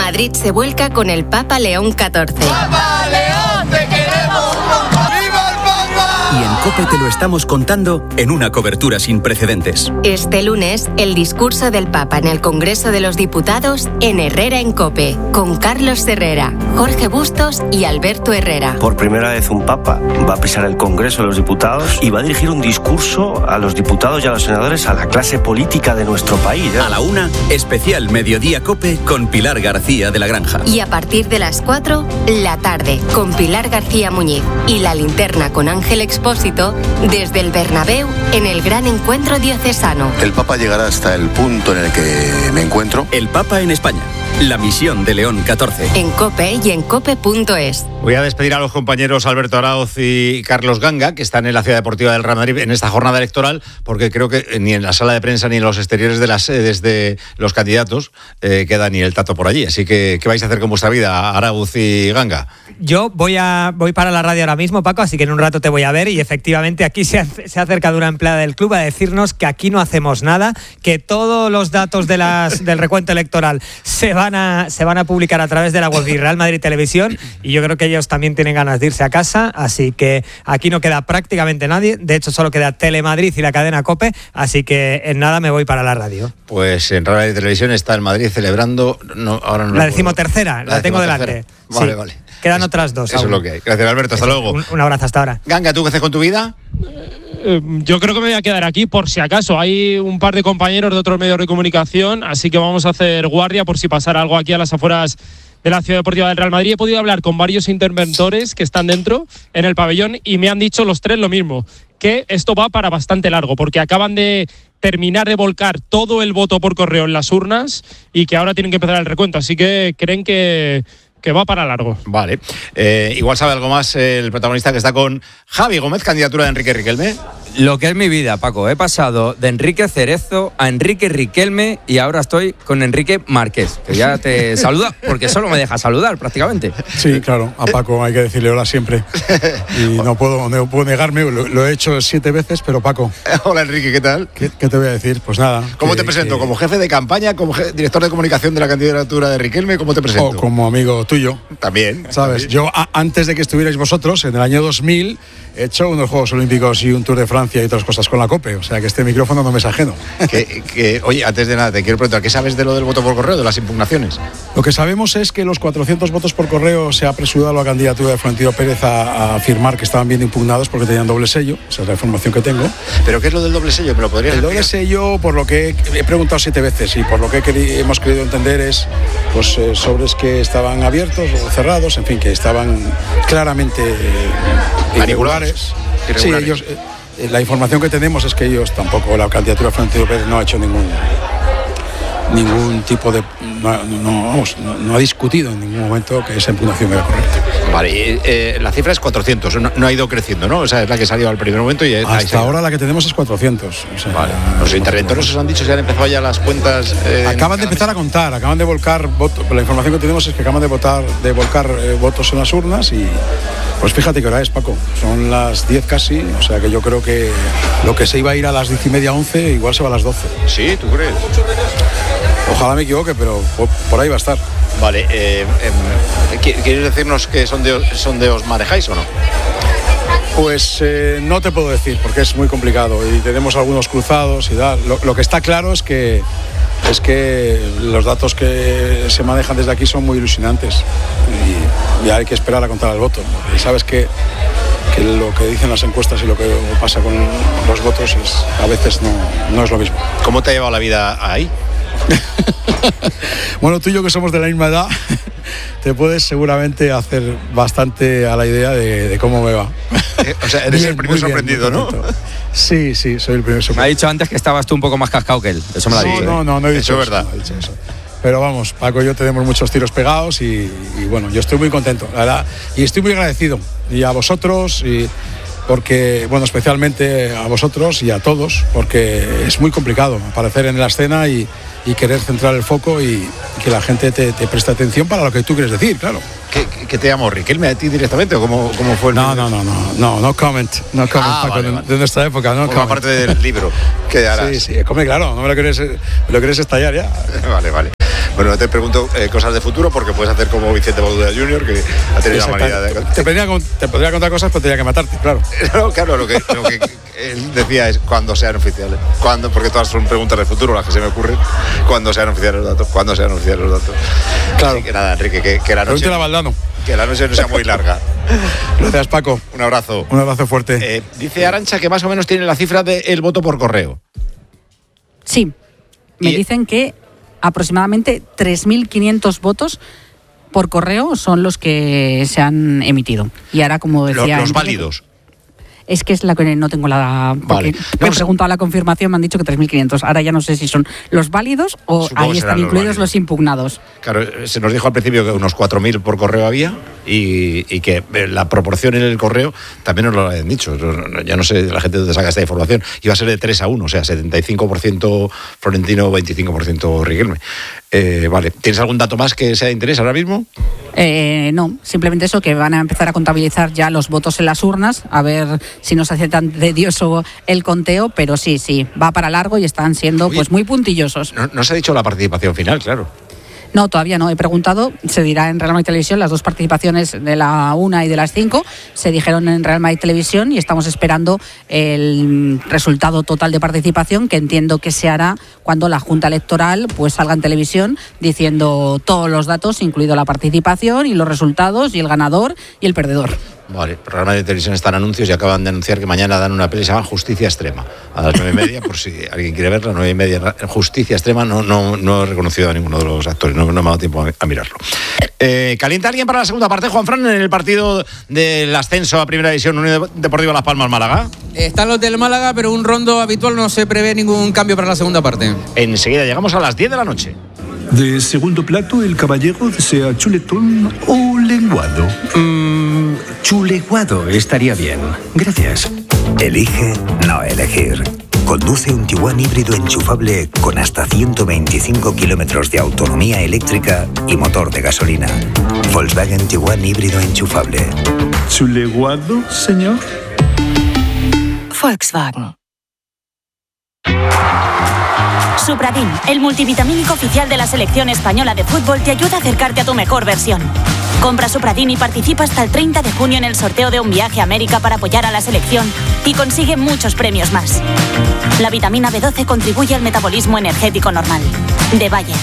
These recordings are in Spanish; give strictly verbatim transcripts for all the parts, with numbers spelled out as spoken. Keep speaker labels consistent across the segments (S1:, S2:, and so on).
S1: Madrid se vuelca con el Papa León catorce.
S2: ¡Papa León, te queremos! ¡Viva el Papa!
S3: Y en COPE te lo estamos contando en una cobertura sin precedentes.
S1: Este lunes, el discurso del Papa en el Congreso de los Diputados en Herrera en COPE, con Carlos Herrera, Jorge Bustos y Alberto Herrera.
S4: Por primera vez un Papa va a pisar el Congreso de los Diputados y va a dirigir un discurso a los diputados y a los senadores, a la clase política de nuestro país.
S3: A la una, especial Mediodía COPE con Pilar García de la Granja.
S1: Y a partir de las cuatro, la tarde, con Pilar García Muñiz y La Linterna con Ángel Expósito, desde el Bernabéu en el gran encuentro diocesano.
S5: El Papa llegará hasta el punto en el que me encuentro.
S3: El Papa en España. La misión de León catorce.
S1: En COPE y en cope punto es.
S6: Voy a despedir a los compañeros Alberto Araoz y Carlos Ganga, que están en la Ciudad Deportiva del Real Madrid en esta jornada electoral, porque creo que ni en la sala de prensa ni en los exteriores de las sedes de los candidatos eh, queda ni el tato por allí. Así que, ¿qué vais a hacer con vuestra vida, Araoz y Ganga?
S7: Yo voy a voy para la radio ahora mismo, Paco, así que en un rato te voy a ver y efectivamente aquí se ha, se ha acercado una empleada del club a decirnos que aquí no hacemos nada, que todos los datos de las, del recuento electoral se van a se van a publicar a través de la web de Real Madrid Televisión y yo creo que ellos también tienen ganas de irse a casa, así que aquí no queda prácticamente nadie, de hecho solo queda Telemadrid y la cadena COPE, así que en nada me voy para la radio.
S6: Pues en Real Madrid Televisión está el Madrid celebrando... No, ahora no
S7: la decimotercera, la, la tengo delante.
S6: Vale,
S7: sí.
S6: vale.
S7: Quedan
S6: es,
S7: otras dos.
S6: Eso
S7: aún.
S6: es lo que hay. Gracias, Alberto. Hasta
S7: eso,
S6: luego.
S7: Un, un abrazo hasta ahora.
S6: Ganga, ¿tú qué haces con tu vida?
S8: Eh, yo creo que me voy a quedar aquí por si acaso. Hay un par de compañeros de otros medios de comunicación, así que vamos a hacer guardia por si pasara algo aquí a las afueras de la Ciudad Deportiva del Real Madrid. He podido hablar con varios interventores que están dentro, en el pabellón, y me han dicho los tres lo mismo, que esto va para bastante largo, porque acaban de terminar de volcar todo el voto por correo en las urnas y que ahora tienen que empezar el recuento, así que creen que... que va para largo.
S6: Vale. Eh, igual sabe algo más el protagonista que está con Javi Gómez, candidatura de Enrique Riquelme.
S9: Lo que es mi vida, Paco. He pasado de Enrique Cerezo a Enrique Riquelme y ahora estoy con Enrique Márquez, que ya te saluda, porque solo me deja saludar prácticamente.
S10: Sí, claro. A Paco hay que decirle hola siempre. Y no puedo, no puedo negarme, lo, lo he hecho siete veces, pero Paco.
S6: Hola, Enrique, ¿qué tal?
S10: ¿Qué, qué te voy a decir? Pues nada.
S6: ¿Cómo
S10: que,
S6: te presento?
S10: Que...
S6: ¿Como jefe de campaña? ¿Como je- director de comunicación de la candidatura de Riquelme? ¿Cómo te presento?
S10: O como amigo tuyo.
S6: También.
S10: ¿Sabes?
S6: También.
S10: Yo, a, antes de que estuvierais vosotros, en el año dos mil, he hecho unos Juegos Olímpicos y un Tour de Francia y otras cosas con la COPE. O sea, que este micrófono no me es ajeno.
S6: Que, que, oye, antes de nada, te quiero preguntar, ¿qué sabes de lo del voto por correo, de las impugnaciones?
S10: Lo que sabemos es que los cuatrocientos votos por correo se ha apresurado la candidatura de Florentino Pérez a, a afirmar que estaban bien impugnados porque tenían doble sello. Esa es la información que tengo.
S6: ¿Pero qué es lo del doble sello? ¿Me lo podrías
S10: El doble
S6: explicar?
S10: sello, por lo que he, he preguntado siete veces y por lo que he queri- hemos querido entender es pues, eh, sobres que estaban abiertos o cerrados, en fin, que estaban claramente eh, irregulares. Sí, ellos, eh, la información que tenemos es que ellos tampoco, la candidatura de Florentino Pérez no ha hecho ningún ningún tipo de... No, no, vamos, no, no ha discutido en ningún momento que esa impugnación era correcta.
S6: Vale, eh, la cifra es cuatrocientos, no, no ha ido creciendo, ¿no? O sea, es la que salió al primer momento y...
S10: Hasta ahora la que tenemos es cuatrocientos. O sea,
S6: vale. Los interventores os han dicho que han empezado ya las cuentas... Eh,
S10: acaban de empezar a contar, acaban de volcar votos. La información que tenemos es que acaban de votar, de volcar eh, votos en las urnas y... Pues fíjate qué hora es, Paco. Son las diez casi, o sea que yo creo que lo que se iba a ir a las diez y media, once, igual se va a las doce.
S6: Sí, ¿tú crees?
S10: Ojalá me equivoque, pero por, por ahí va a estar.
S6: Vale, eh, eh, ¿quieres decirnos que sondeos, sondeos manejáis o no?
S10: Pues eh, no te puedo decir, porque es muy complicado y tenemos algunos cruzados y tal. Lo, lo que está claro es que es que los datos que se manejan desde aquí son muy ilusionantes y ya hay que esperar a contar el voto. Y sabes que, que lo que dicen las encuestas y lo que pasa con los votos es, a veces no, no es lo mismo.
S6: ¿Cómo te ha llevado la vida ahí?
S10: Bueno, tú y yo que somos de la misma edad, te puedes seguramente hacer bastante a la idea de, de cómo me va.
S6: Eh, o sea, eres bien, el primer sorprendido, bien, ¿no?
S10: Sí, sí, soy el primer sorprendido.
S9: Me ha dicho antes que estabas tú un poco más cascado que él. Eso me lo ha
S10: no,
S9: dicho.
S10: No, no, no he dicho
S6: eso.
S10: Eso,
S6: verdad.
S10: No he dicho eso. Pero vamos, Paco y yo tenemos muchos tiros pegados y, y bueno, yo estoy muy contento, la verdad. Y estoy muy agradecido. Y a vosotros, y porque, bueno, especialmente a vosotros y a todos, porque es muy complicado aparecer en la escena y, y querer centrar el foco y que la gente te, te preste atención para lo que tú quieres decir, claro.
S6: ¿Qué, qué te llamó, Riquelme, a ti directamente o cómo, cómo fue el
S10: No, no, no, no, no, no comment, no comment,
S6: ah,
S10: Paco,
S6: vale,
S10: de,
S6: vale.
S10: de nuestra época, no
S6: Como parte del libro que harás.
S10: Sí, sí, come, claro, no me lo quieres, me lo quieres estallar ya.
S6: Vale, vale. Bueno, te pregunto eh, cosas de futuro porque puedes hacer como Vicente Boluda junior, que ha tenido la manía de...
S10: Te podría, te podría contar cosas, pero tenía que matarte, claro.
S6: No, claro, lo que, lo que él decía es cuando sean oficiales. Cuando, porque todas son preguntas de futuro las que se me ocurren. Cuando sean oficiales los datos. Cuando sean oficiales los datos.
S10: Claro.
S6: Así que nada, Enrique, que, que la noche...
S10: La Valdano.
S6: Que la noche no sea muy larga.
S10: Gracias, Paco.
S6: Un abrazo.
S10: Un abrazo fuerte.
S6: Eh, dice Arantxa que más o menos tiene la cifra del voto por correo.
S11: Sí. Me y... dicen que aproximadamente tres mil quinientos votos por correo son los que se han emitido. Y ahora, como decía...
S6: Los, los válidos.
S11: Es que es la que no tengo la... Porque vale. Me he preguntado a la confirmación, me han dicho que tres mil quinientos. Ahora ya no sé si son los válidos o Supongo ahí están incluidos los, los impugnados.
S6: Claro, se nos dijo al principio que unos cuatro mil por correo había y, y que la proporción en el correo también nos lo habían dicho. Ya no sé la gente dónde saca esta información. Iba a ser de tres a uno, o sea, setenta y cinco por ciento Florentino, veinticinco por ciento Riquelme. Eh, vale, ¿tienes algún dato más que sea de interés ahora mismo?
S11: Eh, no, simplemente eso, que van a empezar a contabilizar ya los votos en las urnas, a ver si nos hace tan tedioso el conteo, pero sí, sí, va para largo y están siendo Oye, pues muy puntillosos.
S6: No, no se ha dicho la participación final, claro.
S11: No, todavía no. He preguntado, se dirá en Real Madrid Televisión, las dos participaciones de la una y de las cinco se dijeron en Real Madrid Televisión y estamos esperando el resultado total de participación, que entiendo que se hará cuando la Junta Electoral pues salga en televisión diciendo todos los datos, incluido la participación y los resultados y el ganador y el perdedor.
S6: Vale, el programa de televisión están anuncios y acaban de anunciar que mañana dan una peli que se llama Justicia Extrema a las nueve y media, por si alguien quiere verla, nueve y media. Justicia Extrema, no, no, no he reconocido a ninguno de los actores, no, no me ha dado tiempo a, a mirarlo. Eh, ¿Calienta alguien para la segunda parte, Juanfran, en el partido del ascenso a Primera División Unión Deportiva Las Palmas Málaga?
S9: Están los del Málaga, pero un rondo habitual, no se prevé ningún cambio para la segunda parte.
S6: Enseguida llegamos a las diez de la noche.
S12: De segundo plato, el caballero desea chuletón o lenguado.
S13: Mm, chuleguado estaría bien. Gracias.
S14: Elige no elegir. Conduce un Tiguan híbrido enchufable con hasta ciento veinticinco kilómetros de autonomía eléctrica y motor de gasolina. Volkswagen Tiguan híbrido enchufable.
S12: ¿Chuleguado, señor?
S15: Volkswagen. Supradin, el multivitamínico oficial de la selección española de fútbol, te ayuda a acercarte a tu mejor versión. Compra Supradin y participa hasta el treinta de junio en el sorteo de un viaje a América para apoyar a la selección y consigue muchos premios más. La vitamina B doce contribuye al metabolismo energético normal. De Bayer.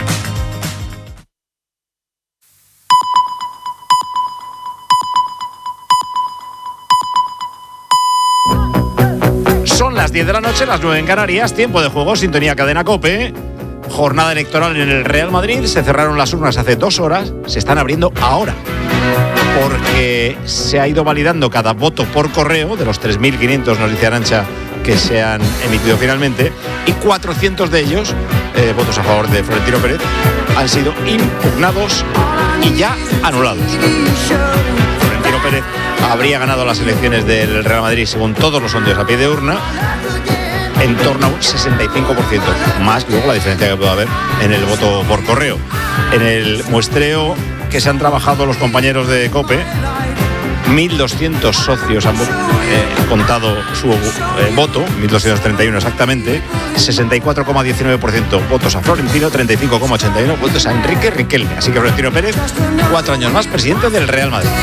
S6: Son las diez de la noche, las nueve en Canarias, tiempo de juego, sintonía Cadena COPE, jornada electoral en el Real Madrid, se cerraron las urnas hace dos horas, se están abriendo ahora, porque se ha ido validando cada voto por correo, de los tres mil quinientos, nos dice Arantxa, que se han emitido finalmente, y cuatrocientos de ellos, eh, votos a favor de Florentino Pérez, han sido impugnados y ya anulados. Florentino Pérez habría ganado las elecciones del Real Madrid según todos los sondeos a pie de urna en torno a un sesenta y cinco por ciento, más luego la diferencia que puede haber en el voto por correo. En el muestreo que se han trabajado los compañeros de COPE, mil doscientos socios han eh, contado su eh, voto, mil doscientos treinta y uno exactamente, sesenta y cuatro coma diecinueve por ciento votos a Florentino, treinta y cinco coma ochenta y uno votos a Enrique Riquelme. Así que Florentino Pérez, cuatro años más presidente del Real Madrid.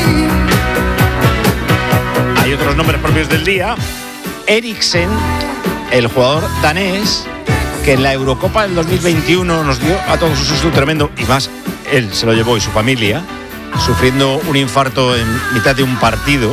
S6: Hay otros nombres propios del día. Eriksen, el jugador danés, que en la Eurocopa del dos mil veintiuno nos dio a todos un susto tremendo, y más él se lo llevó y su familia, sufriendo un infarto en mitad de un partido.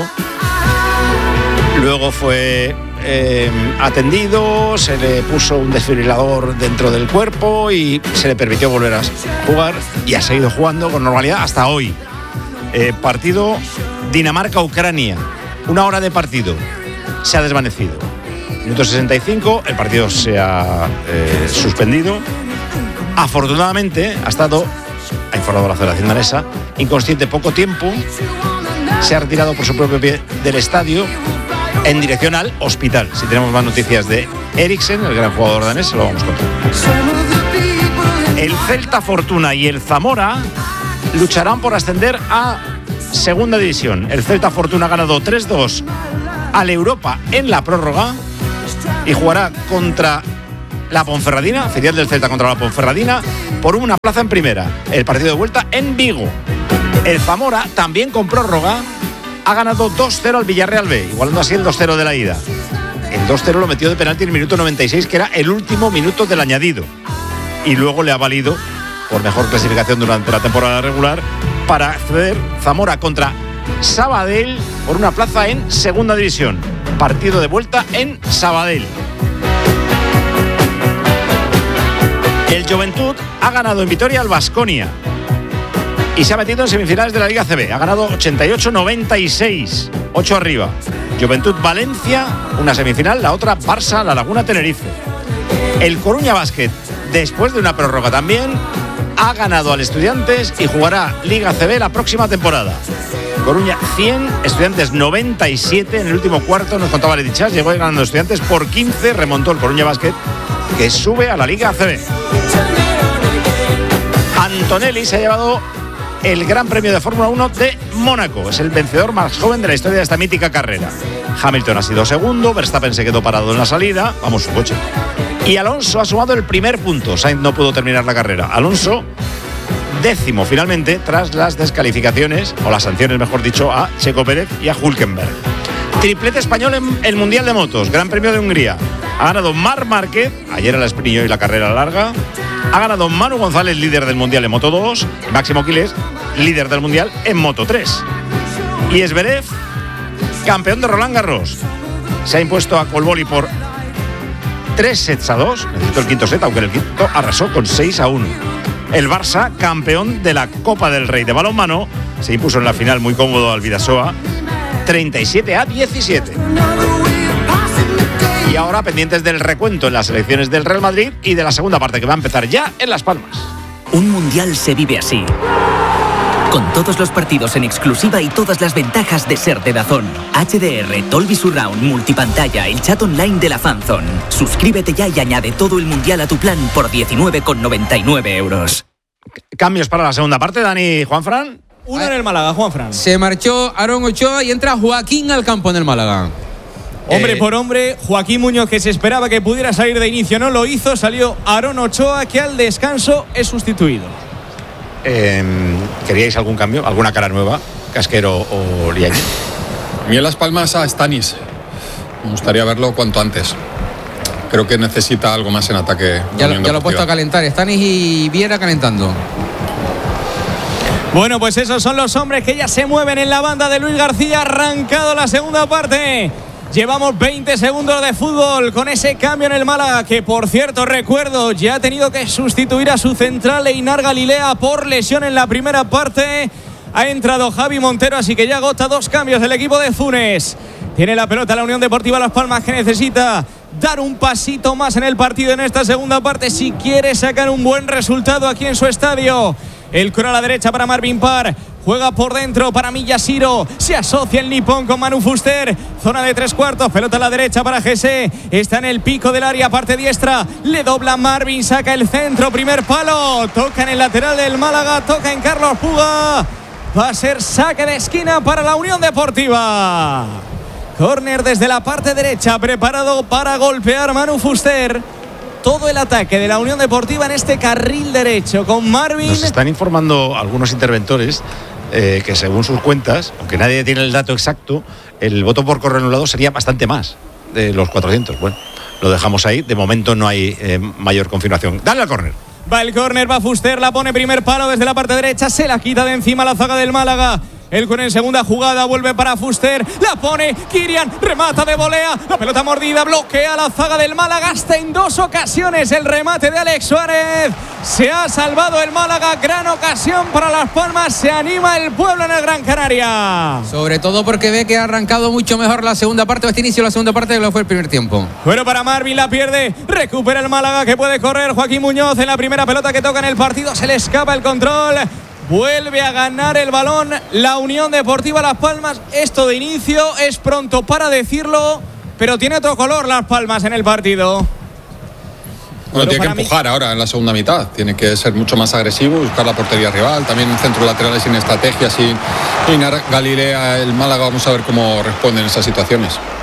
S6: Luego fue eh, atendido, se le puso un desfibrilador dentro del cuerpo y se le permitió volver a jugar, y ha seguido jugando con normalidad hasta hoy. Eh, partido Dinamarca-Ucrania, una hora de partido, se ha desvanecido. Minuto sesenta y cinco, el partido se ha eh, suspendido. Afortunadamente ha estado, ha informado la Federación Danesa, inconsciente poco tiempo, se ha retirado por su propio pie del estadio en dirección al hospital. Si tenemos más noticias de Eriksen, el gran jugador danés, se lo vamos a contar. El Celta Fortuna y el Zamora lucharán por ascender a Segunda División. El Celta Fortuna ha ganado tres dos al Europa en la prórroga y jugará contra la Ponferradina, filial del Celta contra la Ponferradina, por una plaza en primera. El partido de vuelta en Vigo. El Zamora, también con prórroga, ha ganado dos cero al Villarreal B, igualando así el dos cero de la ida. El dos cero lo metió de penalti en el minuto noventa y seis, que era el último minuto del añadido. Y luego le ha valido, por mejor clasificación durante la temporada regular, para acceder Zamora contra Sabadell por una plaza en segunda división. Partido de vuelta en Sabadell. El Juventud ha ganado en Vitoria al Baskonia y se ha metido en semifinales de la Liga C B. Ha ganado ochenta y ocho noventa y seis, ocho arriba. Juventud Valencia, una semifinal, la otra Barça La Laguna Tenerife. El Coruña Basket, después de una prórroga también, ha ganado al Estudiantes y jugará Liga C B la próxima temporada. Coruña cien, Estudiantes noventa y siete. En el último cuarto, nos contaba Ledichas, llegó ganando Estudiantes por quince, remontó el Coruña Basket, que sube a la Liga C B. Antonelli se ha llevado el Gran Premio de Fórmula uno de Mónaco. Es el vencedor más joven de la historia de esta mítica carrera. Hamilton ha sido segundo, Verstappen se quedó parado en la salida, vamos, su coche. Y Alonso ha sumado el primer punto. Sainz no pudo terminar la carrera. Alonso, décimo finalmente, tras las descalificaciones, o las sanciones mejor dicho, a Checo Pérez y a Hülkenberg. Triplete español en el Mundial de Motos, Gran Premio de Hungría. Ha ganado Marc Márquez, ayer a la sprint y hoy la carrera larga. Ha ganado Manu González, líder del Mundial en Moto dos. Máximo Quiles, líder del Mundial en Moto tres. Y Zverev, campeón de Roland Garros. Se ha impuesto a Colboli por tres sets a dos. Necesito el quinto set, aunque en el quinto arrasó con seis a uno. El Barça, campeón de la Copa del Rey de balonmano, se impuso en la final muy cómodo al Vidasoa, treinta y siete a diecisiete. Y ahora pendientes del recuento en las elecciones del Real Madrid y de la segunda parte que va a empezar ya en Las Palmas.
S16: Un mundial se vive así, con todos los partidos en exclusiva y todas las ventajas de ser de DAZN. H D R, Dolby Surround, multipantalla, el chat online de la FanZone. Suscríbete ya y añade todo el mundial a tu plan por diecinueve con noventa y nueve euros.
S6: Cambios para la segunda parte, Dani, Juanfran.
S17: Uno en el Málaga, Juanfran.
S9: Se marchó Aarón Ochoa y entra Joaquín al campo en el Málaga.
S17: Hombre
S9: Eh,
S17: por hombre, Joaquín Muñoz, que se esperaba que pudiera salir de inicio, no lo hizo. Salió Aarón Ochoa, que al descanso es sustituido.
S6: Eh, ¿Queríais algún cambio? ¿Alguna cara nueva? ¿Casquero o Liaño?
S18: A mí en Las Palmas a Stanis. Me gustaría verlo cuanto antes. Creo que necesita algo más en ataque.
S9: Ya, lo, ya lo he puesto a calentar. Stanis y Viera calentando.
S17: Bueno, pues esos son los hombres que ya se mueven en la banda de Luis García. Arrancado la segunda parte. Llevamos veinte segundos de fútbol con ese cambio en el Málaga, que por cierto, recuerdo, ya ha tenido que sustituir a su central Einar Galilea por lesión en la primera parte. Ha entrado Javi Montero, así que ya agota dos cambios del equipo de Funes. Tiene la pelota la Unión Deportiva Las Palmas, que necesita dar un pasito más en el partido en esta segunda parte si quiere sacar un buen resultado aquí en su estadio. El coro a la derecha para Marvin Parr. Juega por dentro para Miyashiro. Se asocia el nipón con Manu Fuster. Zona de tres cuartos. Pelota a la derecha para Gese. Está en el pico del área, parte diestra. Le dobla Marvin. Saca el centro. Primer palo. Toca en el lateral del Málaga. Toca en Carlos Puga. Va a ser saque de esquina para la Unión Deportiva. Córner desde la parte derecha. Preparado para golpear Manu Fuster. Todo el ataque de la Unión Deportiva en este carril derecho con Marvin.
S6: Nos están informando algunos interventores eh, que según sus cuentas, aunque nadie tiene el dato exacto, el voto por correo anulado sería bastante más de los cuatrocientos. Bueno, lo dejamos ahí. De momento no hay eh, mayor confirmación. Dale al córner.
S17: Va el córner, va Fuster, la pone primer palo desde la parte derecha, se la quita de encima la zaga del Málaga. El con en segunda jugada vuelve para Fuster, la pone Kirian, remata de volea, la pelota mordida, bloquea la zaga del Málaga hasta en dos ocasiones el remate de Alex Suárez. Se ha salvado el Málaga, gran ocasión para Las Palmas, se anima el pueblo en el Gran Canaria.
S9: Sobre todo porque ve que ha arrancado mucho mejor la segunda parte, o este inicio de la segunda parte de lo que fue el primer tiempo.
S17: Bueno, para Marvin la pierde, recupera el Málaga que puede correr Joaquín Muñoz en la primera pelota que toca en el partido, se le escapa el control. Vuelve a ganar el balón la Unión Deportiva Las Palmas. Esto de inicio es pronto para decirlo, pero tiene otro color Las Palmas en el partido.
S18: Bueno, tiene que empujar mí... ahora en la segunda mitad. Tiene que ser mucho más agresivo, buscar la portería rival. También en centros laterales sin estrategia, sin Einar Galilea, el Málaga. Vamos a ver cómo responden esas situaciones.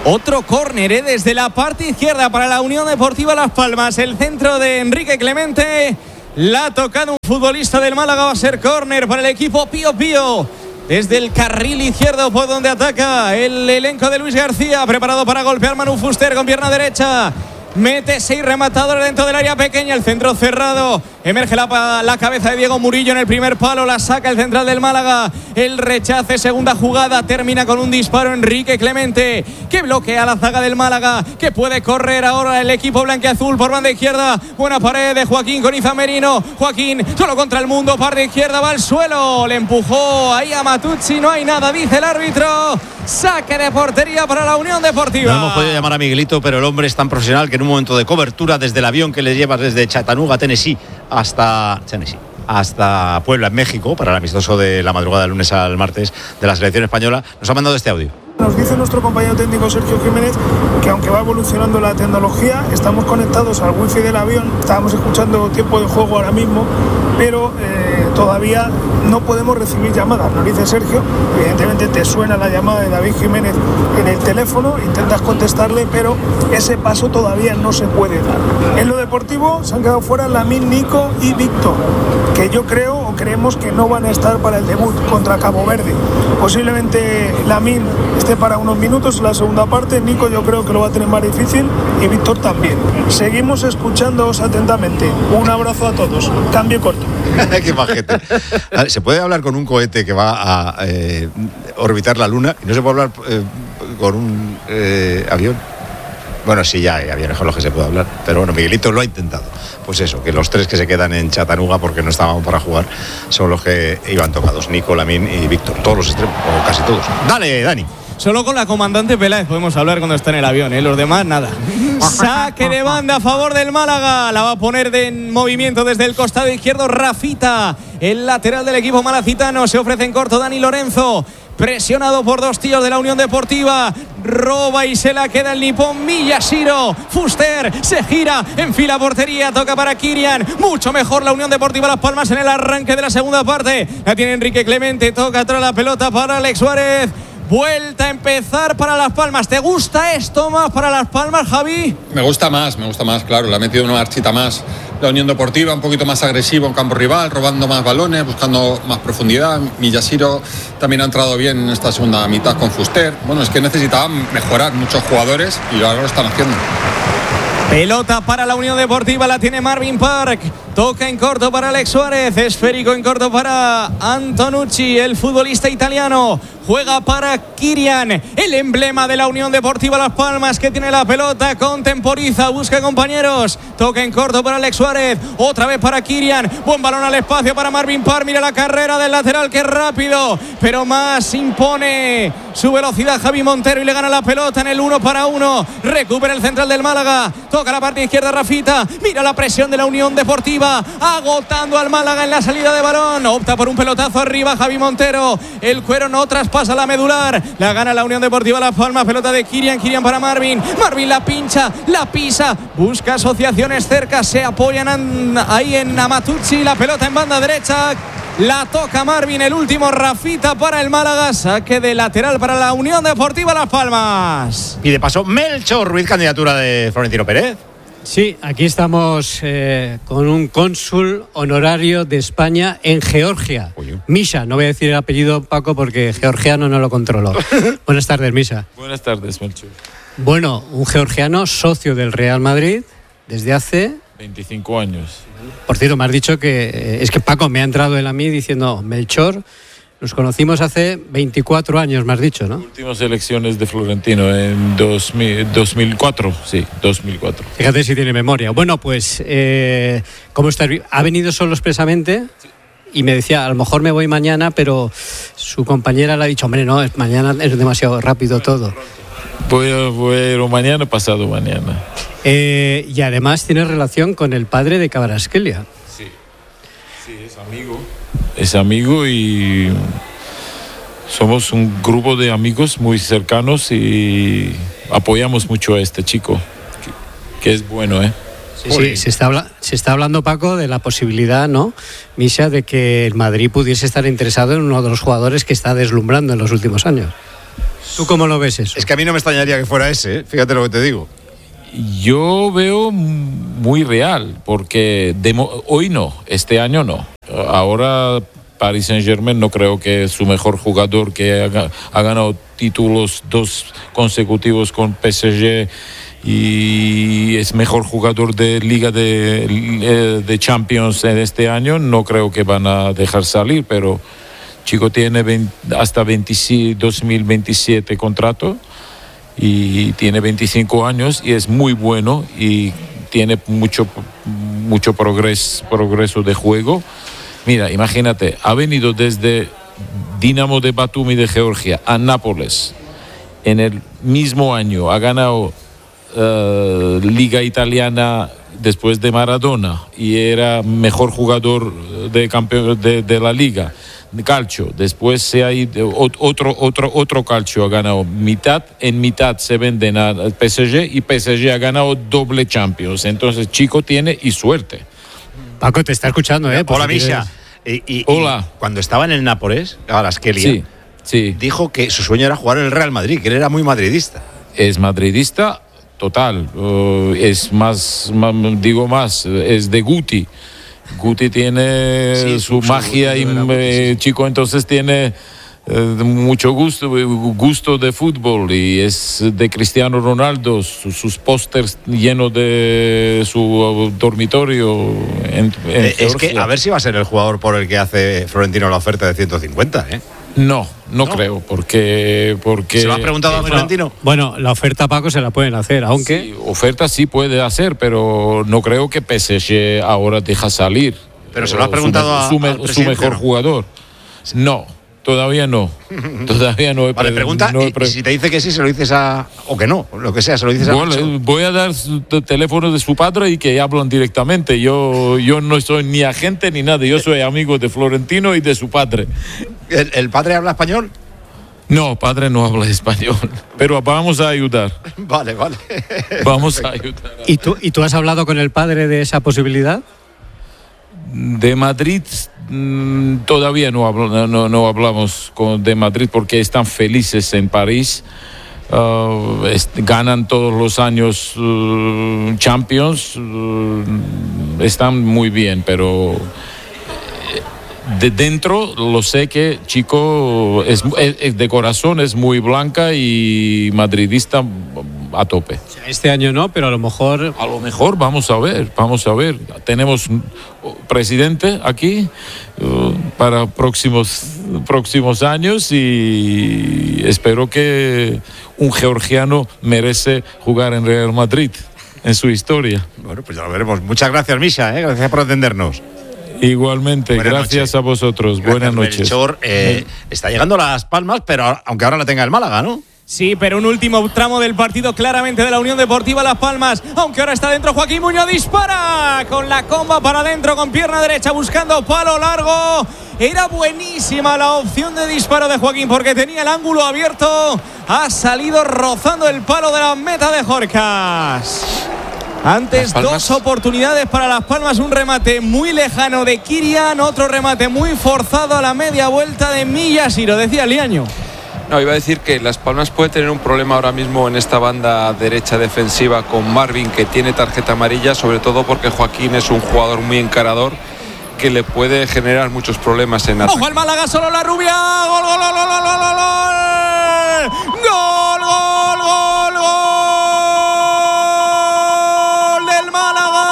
S17: Otro córner ¿eh? desde la parte izquierda para la Unión Deportiva Las Palmas. El centro de Enrique Clemente. La ha tocado un futbolista del Málaga. Va a ser córner para el equipo Pío Pío. Desde el carril izquierdo por donde ataca el elenco de Luis García. Preparado para golpear Manu Fuster con pierna derecha. Mete seis rematadores dentro del área pequeña. El centro cerrado. Emerge la, la cabeza de Diego Murillo en el primer palo. La saca el central del Málaga. El rechace, segunda jugada. Termina con un disparo Enrique Clemente, que bloquea la zaga del Málaga, que puede correr ahora el equipo blanquiazul por banda izquierda. Buena pared de Joaquín con Iza Merino. Joaquín solo contra el mundo. Parte izquierda, va al suelo. Le empujó ahí a Matucci. No hay nada, dice el árbitro. Saque de portería para la Unión Deportiva.
S6: No hemos podido llamar a Miguelito, pero el hombre es tan profesional que en un momento de cobertura desde el avión que le llevas desde Chattanooga, Tennessee, hasta Tennessee, hasta Puebla, en México, para el amistoso de la madrugada del lunes al martes de la selección española, nos ha mandado este audio.
S19: Nos dice nuestro compañero técnico Sergio Jiménez que aunque va evolucionando la tecnología, estamos conectados al wifi del avión, estábamos escuchando tiempo de juego ahora mismo, pero eh, todavía no podemos recibir llamadas, nos dice Sergio. Evidentemente te suena la llamada de David Jiménez en el teléfono, intentas contestarle, pero ese paso todavía no se puede dar. En lo deportivo se han quedado fuera Lamine, Nico y Víctor, que yo creo o creemos que no van a estar para el debut contra Cabo Verde. Posiblemente Lamine esté para unos minutos en la segunda parte. Nico yo creo que lo va a tener más difícil y Víctor también. Seguimos escuchándoos atentamente. Un abrazo a todos. Cambio corto.
S6: Qué majete. Se puede hablar con un cohete que va a eh, orbitar la Luna y no se puede hablar eh, con un eh, avión. Bueno, sí, ya hay aviones con los que se puede hablar, pero bueno, Miguelito lo ha intentado. Pues eso, que los tres que se quedan en Chattanooga porque no estaban para jugar son los que iban tocados: Nico, Lamine y Víctor, todos los extremos, o casi todos. Dale, Dani.
S17: Solo con la comandante Peláez podemos hablar cuando está en el avión, ¿eh? Los demás nada. Saque de banda a favor del Málaga. La va a poner de en movimiento desde el costado izquierdo Rafita. El lateral del equipo malacitano. Se ofrece en corto Dani Lorenzo. Presionado por dos tíos de la Unión Deportiva. Roba y se la queda el nipón Miyashiro. Fuster se gira, enfila portería, toca para Kirian. Mucho mejor la Unión Deportiva Las Palmas en el arranque de la segunda parte. La tiene Enrique Clemente, toca atrás la pelota para Alex Suárez. Vuelta a empezar para Las Palmas. ¿Te gusta esto más para Las Palmas, Javi?
S18: Me gusta más, me gusta más, claro. Le ha metido una marchita más la Unión Deportiva, un poquito más agresivo en campo rival, robando más balones, buscando más profundidad. Miyashiro también ha entrado bien en esta segunda mitad con Fuster. Bueno, es que necesitaban mejorar muchos jugadores y ahora lo están haciendo.
S17: Pelota para la Unión Deportiva, la tiene Marvin Park. Toca en corto para Alex Suárez. Esférico en corto para Antonucci, el futbolista italiano. Juega para Kirian, el emblema de la Unión Deportiva Las Palmas, que tiene la pelota, contemporiza, busca compañeros. Toca en corto para Alex Suárez. Otra vez para Kirian. Buen balón al espacio para Marvin Park. Mira la carrera del lateral, que rápido, pero más impone su velocidad Javi Montero y le gana la pelota en el uno para uno. Recupera el central del Málaga. Toca la parte izquierda Rafita. Mira la presión de la Unión Deportiva, agotando al Málaga en la salida de balón. Opta por un pelotazo arriba Javi Montero. El cuero no traspasa la medular. La gana la Unión Deportiva Las Palmas. Pelota de Kirian. Kirian para Marvin. Marvin la pincha, la pisa. Busca asociaciones cerca. Se apoyan ahí en Amatucci. La pelota en banda derecha. La toca Marvin. El último Rafita para el Málaga. Saque de lateral para la Unión Deportiva Las Palmas.
S6: Y de paso, Melchor Ruiz, candidatura de Florentino Pérez.
S20: Sí, aquí estamos eh, con un cónsul honorario de España en Georgia. Uy. Misha, no voy a decir el apellido, Paco, porque georgiano no lo controlo. Buenas tardes, Misha.
S21: Buenas tardes, Melchor.
S20: Bueno, un georgiano socio del Real Madrid desde hace...
S21: veinticinco años.
S20: Por cierto, me has dicho que... Eh, es que Paco me ha entrado él a mí diciendo, Melchor... Nos conocimos hace veinticuatro años, me has dicho, ¿no?
S21: Últimas elecciones de Florentino en dos mil, dos mil cuatro, sí, dos mil cuatro.
S20: Fíjate si tiene memoria. Bueno, pues, eh, ¿cómo está? ¿Ha venido solo expresamente? Sí. Y me decía, a lo mejor me voy mañana, pero su compañera le ha dicho, hombre, no, mañana es demasiado rápido todo.
S21: Voy a ver mañana, pasado mañana.
S20: Eh, y además tiene relación con el padre de Kvaratskhelia.
S21: Sí, sí, es amigo. Es amigo y somos un grupo de amigos muy cercanos y apoyamos mucho a este chico, que, que es bueno, ¿eh?
S20: Sí, sí, se está, habla- se está hablando, Paco, de la posibilidad, ¿no, Misha, de que el Madrid pudiese estar interesado en uno de los jugadores que está deslumbrando en los últimos años. ¿Tú cómo lo ves eso?
S6: Es que a mí no me extrañaría que fuera ese, ¿eh? Fíjate lo que te digo.
S21: Yo veo muy real, porque de, hoy no, este año no. Ahora Paris Saint-Germain no creo que es su mejor jugador, que ha, ha ganado títulos dos consecutivos con P S G y es mejor jugador de Liga de, de Champions en este año. No creo que van a dejar salir, pero chico tiene veinte, hasta dos mil veintisiete contrato y tiene veinticinco años y es muy bueno y tiene mucho, mucho progreso, progreso de juego. Mira, imagínate, ha venido desde Dinamo de Batumi de Georgia a Nápoles. En el mismo año ha ganado uh, Liga Italiana después de Maradona y era mejor jugador de, campeón, de, de la Liga. Calcio, después se ha ido otro, otro, otro calcio ha ganado mitad, en mitad se venden al P S G y P S G ha ganado doble Champions. Entonces, chico tiene y suerte.
S20: Paco, te está escuchando, ¿eh?
S6: Hola, Misha. Y, y,
S21: Hola.
S6: Y cuando estaba en el Nápoles, a las Kelia,
S21: sí, sí.
S6: dijo que su sueño era jugar en el Real Madrid, que él era muy madridista.
S21: Es madridista total. Uh, es más, más, digo más, es de Guti. Guti tiene sí, su, su magia y eh, chico entonces tiene eh, mucho gusto gusto de fútbol y es de Cristiano Ronaldo, su, sus pósters llenos de su dormitorio en, en
S6: eh, es que a ver si va a ser el jugador por el que hace Florentino la oferta de ciento cincuenta, ¿eh?
S21: No, no, no creo, porque, porque...
S6: ¿Se lo has preguntado a Florentino?
S20: Bueno, bueno, la oferta, Paco, se la pueden hacer, aunque...
S21: Sí, oferta sí puede hacer, pero no creo que P S G ahora deja salir.
S6: ¿Pero se lo has preguntado
S21: su,
S6: a,
S21: su,
S6: al
S21: su mejor
S6: ¿no?
S21: jugador? No, todavía no. Todavía no he
S6: Vale, pregunta, no he pre- y si te dice que sí, se lo dices a... o que no, lo que sea, se lo dices a...
S21: Bueno, voy a dar su teléfono de su padre y que hablan directamente. Yo, yo no soy ni agente ni nada, yo soy amigo de Florentino y de su padre.
S6: ¿El, el padre habla español?
S21: No, padre no habla español, pero vamos a ayudar.
S6: Vale, vale.
S21: Vamos a ayudar.
S20: ¿Y tú, ¿Y tú has hablado con el padre de esa posibilidad?
S21: De Madrid mmm, todavía no, hablo, no, no hablamos con, de Madrid porque están felices en París. Uh, est- ganan todos los años uh, Champions, uh, están muy bien, pero de dentro lo sé que chico es, es, es de corazón, es muy blanca y madridista a tope.
S20: Este año no, pero a lo mejor...
S21: A lo mejor, vamos a ver, vamos a ver. Tenemos un presidente aquí uh, para próximos, próximos años y espero que un georgiano merece jugar en Real Madrid en su historia.
S6: Bueno, pues ya lo veremos. Muchas gracias, Misha, ¿eh? Gracias por atendernos.
S21: Igualmente, buenas gracias noches. A vosotros. Gracias, buenas noches.
S6: Melchor, eh, está llegando Las Palmas, pero aunque ahora la tenga el Málaga, ¿no?
S17: Sí, pero un último tramo del partido claramente de la Unión Deportiva Las Palmas, aunque ahora está dentro Joaquín Muñoz, dispara con la comba para adentro con pierna derecha buscando palo largo. Era buenísima la opción de disparo de Joaquín porque tenía el ángulo abierto, ha salido rozando el palo de la meta de Jorcas. Antes dos oportunidades para Las Palmas, un remate muy lejano de Kirian, otro remate muy forzado a la media vuelta de Millasiro, decía Liaño.
S2: No, iba a decir que Las Palmas puede tener un problema ahora mismo en esta banda derecha defensiva con Marvin, que tiene tarjeta amarilla, sobre todo porque Joaquín es un jugador muy encarador que le puede generar muchos problemas en ataque.
S17: ¡Ojo al Málaga, solo la rubia! ¡Gol, gol, gol, gol, gol, gol, gol! ¡Gol, gol, gol, gol del Málaga!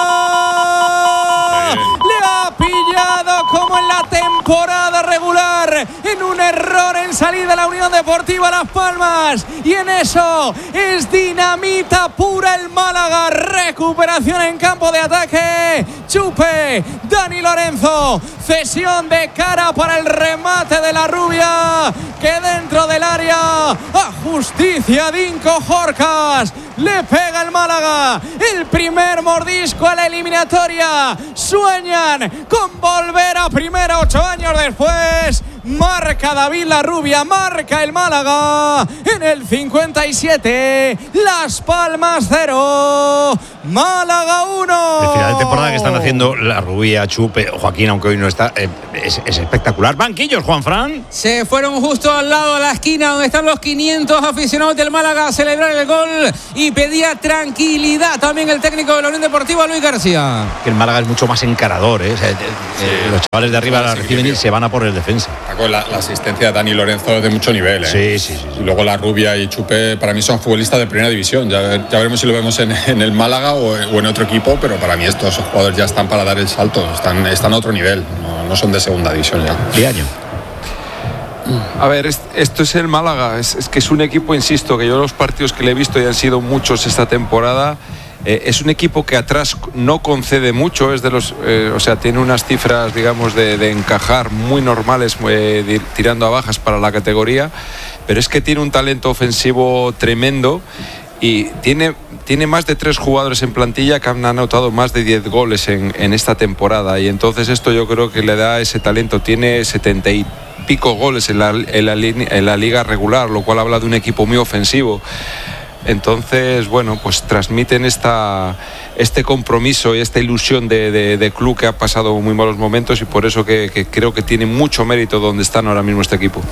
S17: Le ha pillado como en la temporada regular, en un error en salida la Unión Deportiva Las Palmas, y en eso es dinamita pura el Málaga. Recuperación en campo de ataque, chupe Dani Lorenzo, cesión de cara para el remate de la rubia, que dentro del área a justicia Dinko Jorcas, le pega el Málaga el primer mordisco a la eliminatoria. Sueñan con volver a primera ocho años después. marca David Larrubia, marca el Málaga en el cincuenta y siete, Las Palmas cero, Málaga uno.
S6: El final de temporada que están haciendo Larrubia, Chupe, Joaquín, aunque hoy no está, eh, es, es espectacular. Banquillos, Juanfran.
S9: Se fueron justo al lado de la esquina donde están los quinientos aficionados del Málaga a celebrar el gol y pedía tranquilidad también el técnico de la Unión Deportiva, Luis García.
S6: Que el Málaga es mucho más encarador, ¿eh? O sea, sí. eh, los chavales de arriba la reciben y se van a por el defensa.
S18: La, la asistencia de Dani Lorenzo es de mucho nivel, ¿eh?
S6: Sí, sí, sí, sí.
S18: Y luego Larrubia y Chupe para mí son futbolistas de primera división. Ya, ya veremos si lo vemos en, en el Málaga o, o en otro equipo, pero para mí estos jugadores ya están para dar el salto, están, están a otro nivel, no, no son de segunda división ya.
S6: ¿Qué año?
S2: A ver, esto es el Málaga, es, es que es un equipo, insisto, que yo los partidos que le he visto y han sido muchos esta temporada, eh, es un equipo que atrás no concede mucho, es de los, eh, o sea, tiene unas cifras, digamos, de, de encajar muy normales, eh, tirando a bajas para la categoría, pero es que tiene un talento ofensivo tremendo y tiene, tiene más de tres jugadores en plantilla que han anotado más de diez goles en, en esta temporada, y entonces esto yo creo que le da ese talento. Tiene setenta y pico goles en la, en, la, en la liga regular, lo cual habla de un equipo muy ofensivo. Entonces, bueno, pues transmiten esta, este compromiso y esta ilusión de, de, de club que ha pasado muy malos momentos, y por eso que, que creo que tiene mucho mérito donde están ahora mismo este equipo.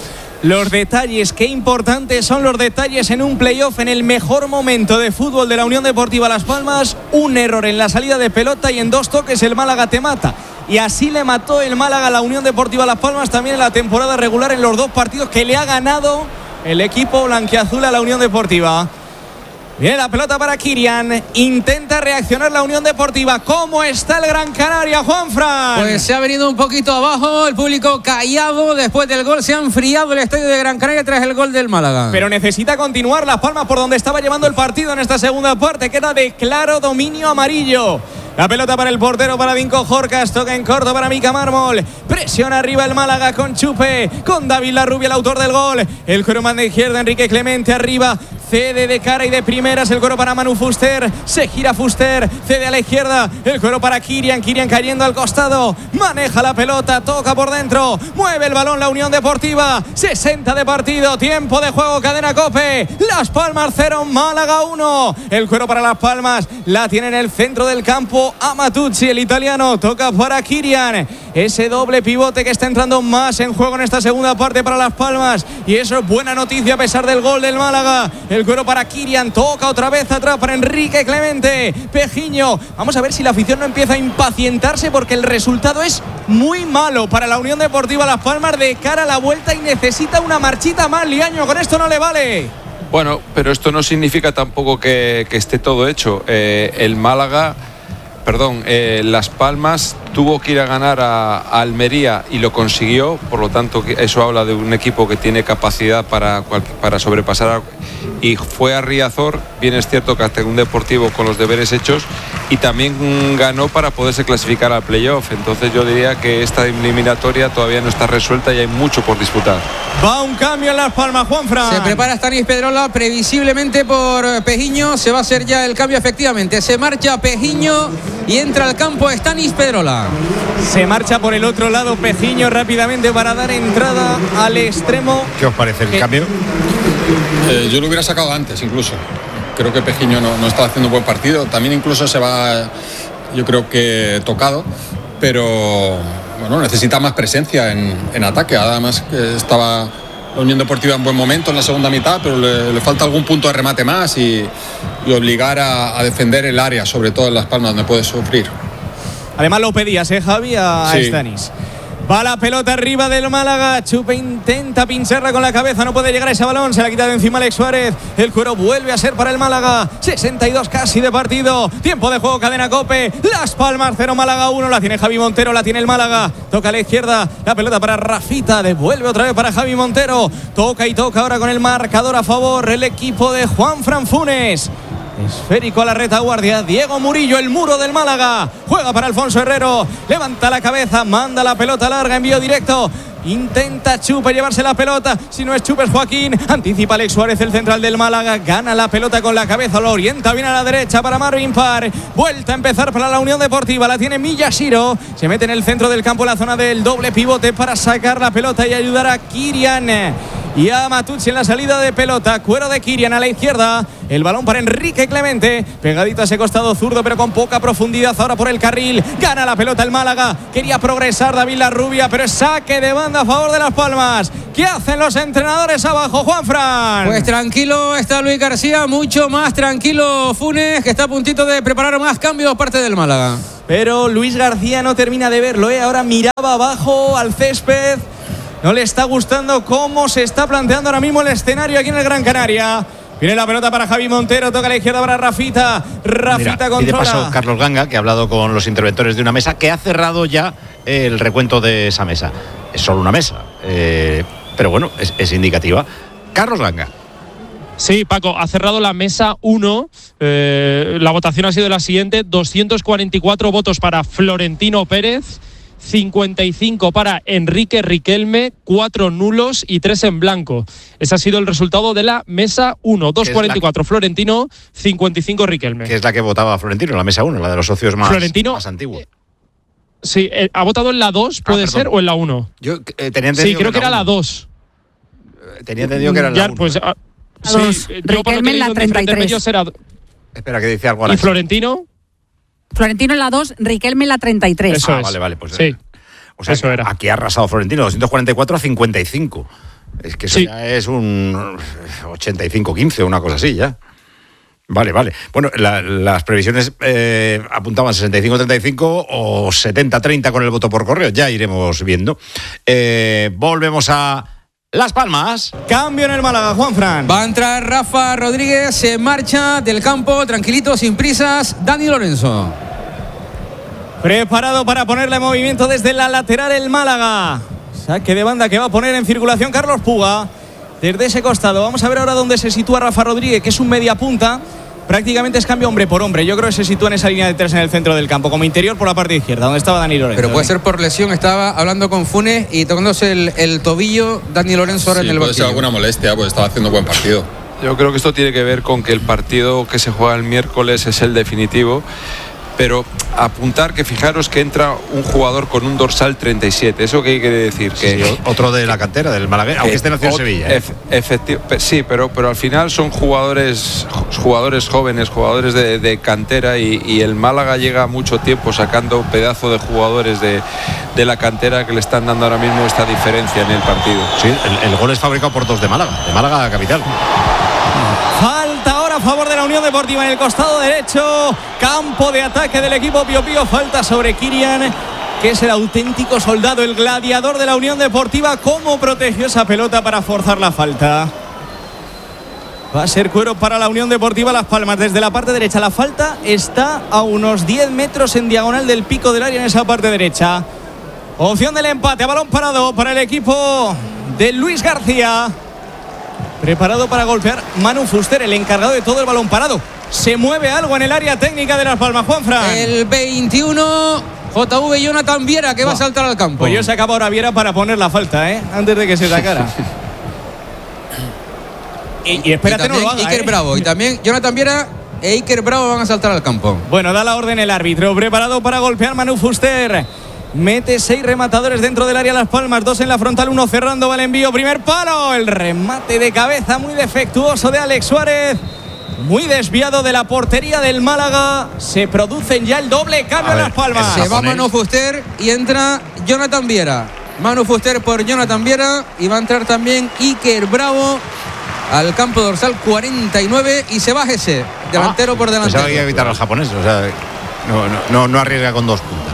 S17: Los detalles, qué importantes son los detalles en un playoff, en el mejor momento de fútbol de la Unión Deportiva Las Palmas. Un error en la salida de pelota y en dos toques el Málaga te mata. Y así le mató el Málaga a la Unión Deportiva Las Palmas también en la temporada regular, en los dos partidos que le ha ganado el equipo blanquiazul a la Unión Deportiva. Viene la pelota para Kirian. Intenta reaccionar la Unión Deportiva. ¿Cómo está el Gran Canaria, Juanfran?
S9: Pues se ha venido un poquito abajo. El público callado después del gol. Se ha enfriado el estadio de Gran Canaria tras el gol del Málaga.
S17: Pero necesita continuar Las Palmas por donde estaba llevando el partido en esta segunda parte. Queda de claro dominio amarillo. La pelota para el portero, para Vinco Jorcas. Toca en corto para Mica Mármol. Presiona arriba el Málaga con Chupe, con David Larrubia, el autor del gol. El cuero manda izquierda, Enrique Clemente arriba. Cede de cara y de primeras el cuero para Manu Fuster. Se gira Fuster, cede a la izquierda. El cuero para Kirian, Kirian cayendo al costado. Maneja la pelota, toca por dentro. Mueve el balón la Unión Deportiva. sesenta de partido, tiempo de juego, cadena COPE. Las Palmas cero, Málaga uno. El cuero para Las Palmas, la tiene en el centro del campo Amatuzzi, el italiano. Toca para Kirian. Ese doble pivote que está entrando más en juego en esta segunda parte para Las Palmas. Y eso es buena noticia a pesar del gol del Málaga. El cuero para Kirian, toca otra vez atrás para Enrique Clemente. Pejiño, vamos a ver si la afición no empieza a impacientarse, porque el resultado es muy malo para la Unión Deportiva Las Palmas de cara a la vuelta y necesita una marchita más. Liaño, con esto no le vale.
S2: Bueno, pero esto no significa tampoco que, que esté todo hecho. Eh, el Málaga, perdón, eh, Las Palmas tuvo que ir a ganar a, a Almería y lo consiguió, por lo tanto eso habla de un equipo que tiene capacidad para, para sobrepasar a, y fue a Riazor. Bien es cierto que ante un Deportivo con los deberes hechos, y también ganó para poderse clasificar al playoff. Entonces yo diría que esta eliminatoria todavía no está resuelta y hay mucho por disputar.
S17: Va un cambio en Las Palmas, Juanfran.
S9: Se prepara Stanis Pedrola, previsiblemente por Pejiño. Se va a hacer ya el cambio, efectivamente. Se marcha Pejiño y entra al campo Stanis Pedrola.
S17: Se marcha por el otro lado Pejiño rápidamente para dar entrada al extremo.
S6: ¿Qué os parece el
S17: eh,
S6: cambio?
S18: Eh, yo lo hubiera sacado antes incluso. Creo que Pejiño no, no está haciendo un buen partido. También incluso se va, yo creo que tocado, pero bueno, necesita más presencia en, en ataque. Además que estaba la Unión Deportiva en buen momento en la segunda mitad, pero le, le falta algún punto de remate más y, y obligar a, a defender el área, sobre todo en Las Palmas, donde puede sufrir.
S17: Además lo pedías, ¿eh, Javi? A
S18: sí.
S17: Stanis. Va la pelota arriba del Málaga. Chupe intenta pincharla con la cabeza. No puede llegar a ese balón. Se la ha quitado encima Alex Suárez. El cuero vuelve a ser para el Málaga. sesenta y dos casi de partido. Tiempo de juego, cadena COPE. Las Palmas cero, Málaga uno. La tiene Javi Montero. La tiene el Málaga. Toca a la izquierda. La pelota para Rafita. Devuelve otra vez para Javi Montero. Toca y toca ahora con el marcador a favor el equipo de Juanfran Funes. Esférico a la retaguardia. Diego Murillo, el muro del Málaga. Juega para Alfonso Herrero. Levanta la cabeza. Manda la pelota larga. Envío directo Intenta Chupe llevarse la pelota. Si no es Chupe es Joaquín. Anticipa Alex Suárez, el central del Málaga. Gana la pelota con la cabeza. Lo orienta bien a la derecha para Marvin Parr. Vuelta a empezar para la Unión Deportiva. La tiene Miyashiro. Se mete en el centro del campo, en la zona del doble pivote, para sacar la pelota y ayudar a Kirian y a Matucci en la salida de pelota. Cuero de Kirian a la izquierda. El balón para Enrique Clemente. Pegadito a ese costado zurdo, pero con poca profundidad. Ahora por el carril. Gana la pelota el Málaga. Quería progresar David Larrubia, pero es saque de banda a favor de Las Palmas. ¿Qué hacen los entrenadores abajo, Juanfran?
S9: Pues tranquilo está Luis García. Mucho más tranquilo Funes, que está a puntito de preparar más cambios parte del Málaga.
S17: Pero Luis García no termina de verlo, ¿eh? Ahora miraba abajo al césped. No le está gustando cómo se está planteando ahora mismo el escenario aquí en el Gran Canaria. Viene la pelota para Javi Montero, toca a la izquierda para Rafita. Rafita
S6: Mira,
S17: controla.
S6: Y de paso, Carlos Ganga, que ha hablado con los interventores de una mesa, que ha cerrado ya el recuento de esa mesa. Es solo una mesa, eh, pero bueno, es, es indicativa. Carlos Ganga.
S8: Sí, Paco, ha cerrado la mesa uno. Eh, la votación ha sido la siguiente: doscientos cuarenta y cuatro votos para Florentino Pérez, cincuenta y cinco para Enrique Riquelme, cuatro nulos y tres en blanco. Ese ha sido el resultado de la mesa uno. doscientos cuarenta y cuatro la... Florentino, cincuenta y cinco Riquelme.
S6: Que es la que votaba Florentino, la mesa uno, la de los socios más,
S8: Florentino,
S6: más antiguos.
S8: Sí, eh, ¿ha votado en la dos, puede ah, ser, o en la uno?
S6: Yo eh, tenía entendido
S8: Sí, creo que, que era
S6: la
S8: la dos.
S6: Tenía entendido que era la uno.
S8: Pues, ah,
S11: sí, Riquelme en la treinta y tres.
S6: Era... Espera, que dice algo a la
S8: ¿Y Florentino?
S11: Florentino en la dos, Riquelme en la treinta y tres.
S8: Eso
S6: ah,
S8: es.
S6: vale, vale, pues
S8: sí.
S6: O sea, eso era. Aquí ha arrasado Florentino, doscientos cuarenta y cuatro a cincuenta y cinco. Es que eso sí. Ya es un ochenta y cinco quince, una cosa así ya. Vale, vale. Bueno, la, las previsiones eh, apuntaban sesenta y cinco treinta y cinco o setenta treinta con el voto por correo. Ya iremos viendo. Eh, volvemos a Las Palmas.
S17: Cambio en el Málaga, Juanfran.
S9: Va a entrar Rafa Rodríguez, se marcha del campo, tranquilito, sin prisas, Dani Lorenzo.
S17: Preparado para ponerle en movimiento desde la lateral el Málaga. Saque de banda que va a poner en circulación Carlos Puga. Desde ese costado. Vamos a ver ahora dónde se sitúa Rafa Rodríguez, que es un media punta. Prácticamente es cambio hombre por hombre. Yo creo que se sitúa en esa línea de tres en el centro del campo, como interior por la parte izquierda, donde estaba Dani Lorenzo.
S9: Pero puede ser por lesión. Estaba hablando con Funes y tocándose el, el tobillo Dani Lorenzo ahora
S18: sí,
S9: en el
S18: puede
S9: banquillo.
S18: ser alguna molestia, pues estaba haciendo buen partido.
S2: Yo creo que esto tiene que ver con que el partido que se juega el miércoles es el definitivo. Pero apuntar que fijaros que entra un jugador con un dorsal treinta y siete. ¿Eso qué quiere decir? Que
S6: sí, otro de la cantera, del Malagueño, aunque esté nacido en Sevilla. ¿eh?
S2: Efectivo, sí, pero, pero al final son jugadores jugadores jóvenes, jugadores de, de cantera y, y el Málaga llega mucho tiempo sacando pedazo de jugadores de, de la cantera que le están dando ahora mismo esta diferencia en el partido.
S6: Sí, el, el gol es fabricado por dos de Málaga, de Málaga capital.
S17: Falta ahora a favor de la Unión Deportiva en el costado derecho. Campo de ataque del equipo Pío Pío. Falta sobre Kirian, que es el auténtico soldado, el gladiador de la Unión Deportiva. ¿Cómo protegió esa pelota para forzar la falta? Va a ser cuero para la Unión Deportiva Las Palmas desde la parte derecha. La falta está a unos diez metros en diagonal del pico del área en esa parte derecha. Opción del empate a balón parado para el equipo de Luis García. Preparado para golpear Manu Fuster, el encargado de todo el balón parado. Se mueve algo en el área técnica de Las Palmas, Juanfran.
S9: El veintiuno, J V Jonathan Viera, que oh. va a saltar al campo.
S17: Pues yo se acabo ahora Viera para poner la falta, ¿eh? Antes de que se sacara. y, y espérate,
S9: y no lo haga, Iker
S17: ¿eh?
S9: Bravo. Y también Jonathan Viera e Iker Bravo van a saltar al campo.
S17: Bueno, da la orden el árbitro. Preparado para golpear Manu Fuster. Mete seis rematadores dentro del área Las Palmas, dos en la frontal, uno cerrando, va el envío, primer palo, el remate de cabeza muy defectuoso de Alex Suárez, muy desviado de la portería del Málaga. Se producen ya el doble cambio en Las Palmas.
S9: Se va Manu Fuster y entra Jonathan Viera. Manu Fuster por Jonathan Viera y va a entrar también Iker Bravo al campo dorsal cuarenta y nueve y se va Gese, delantero ah, por delantero.
S6: Pensaba que iba a evitar al japonés, o sea, no, no, no, no arriesga con dos puntas.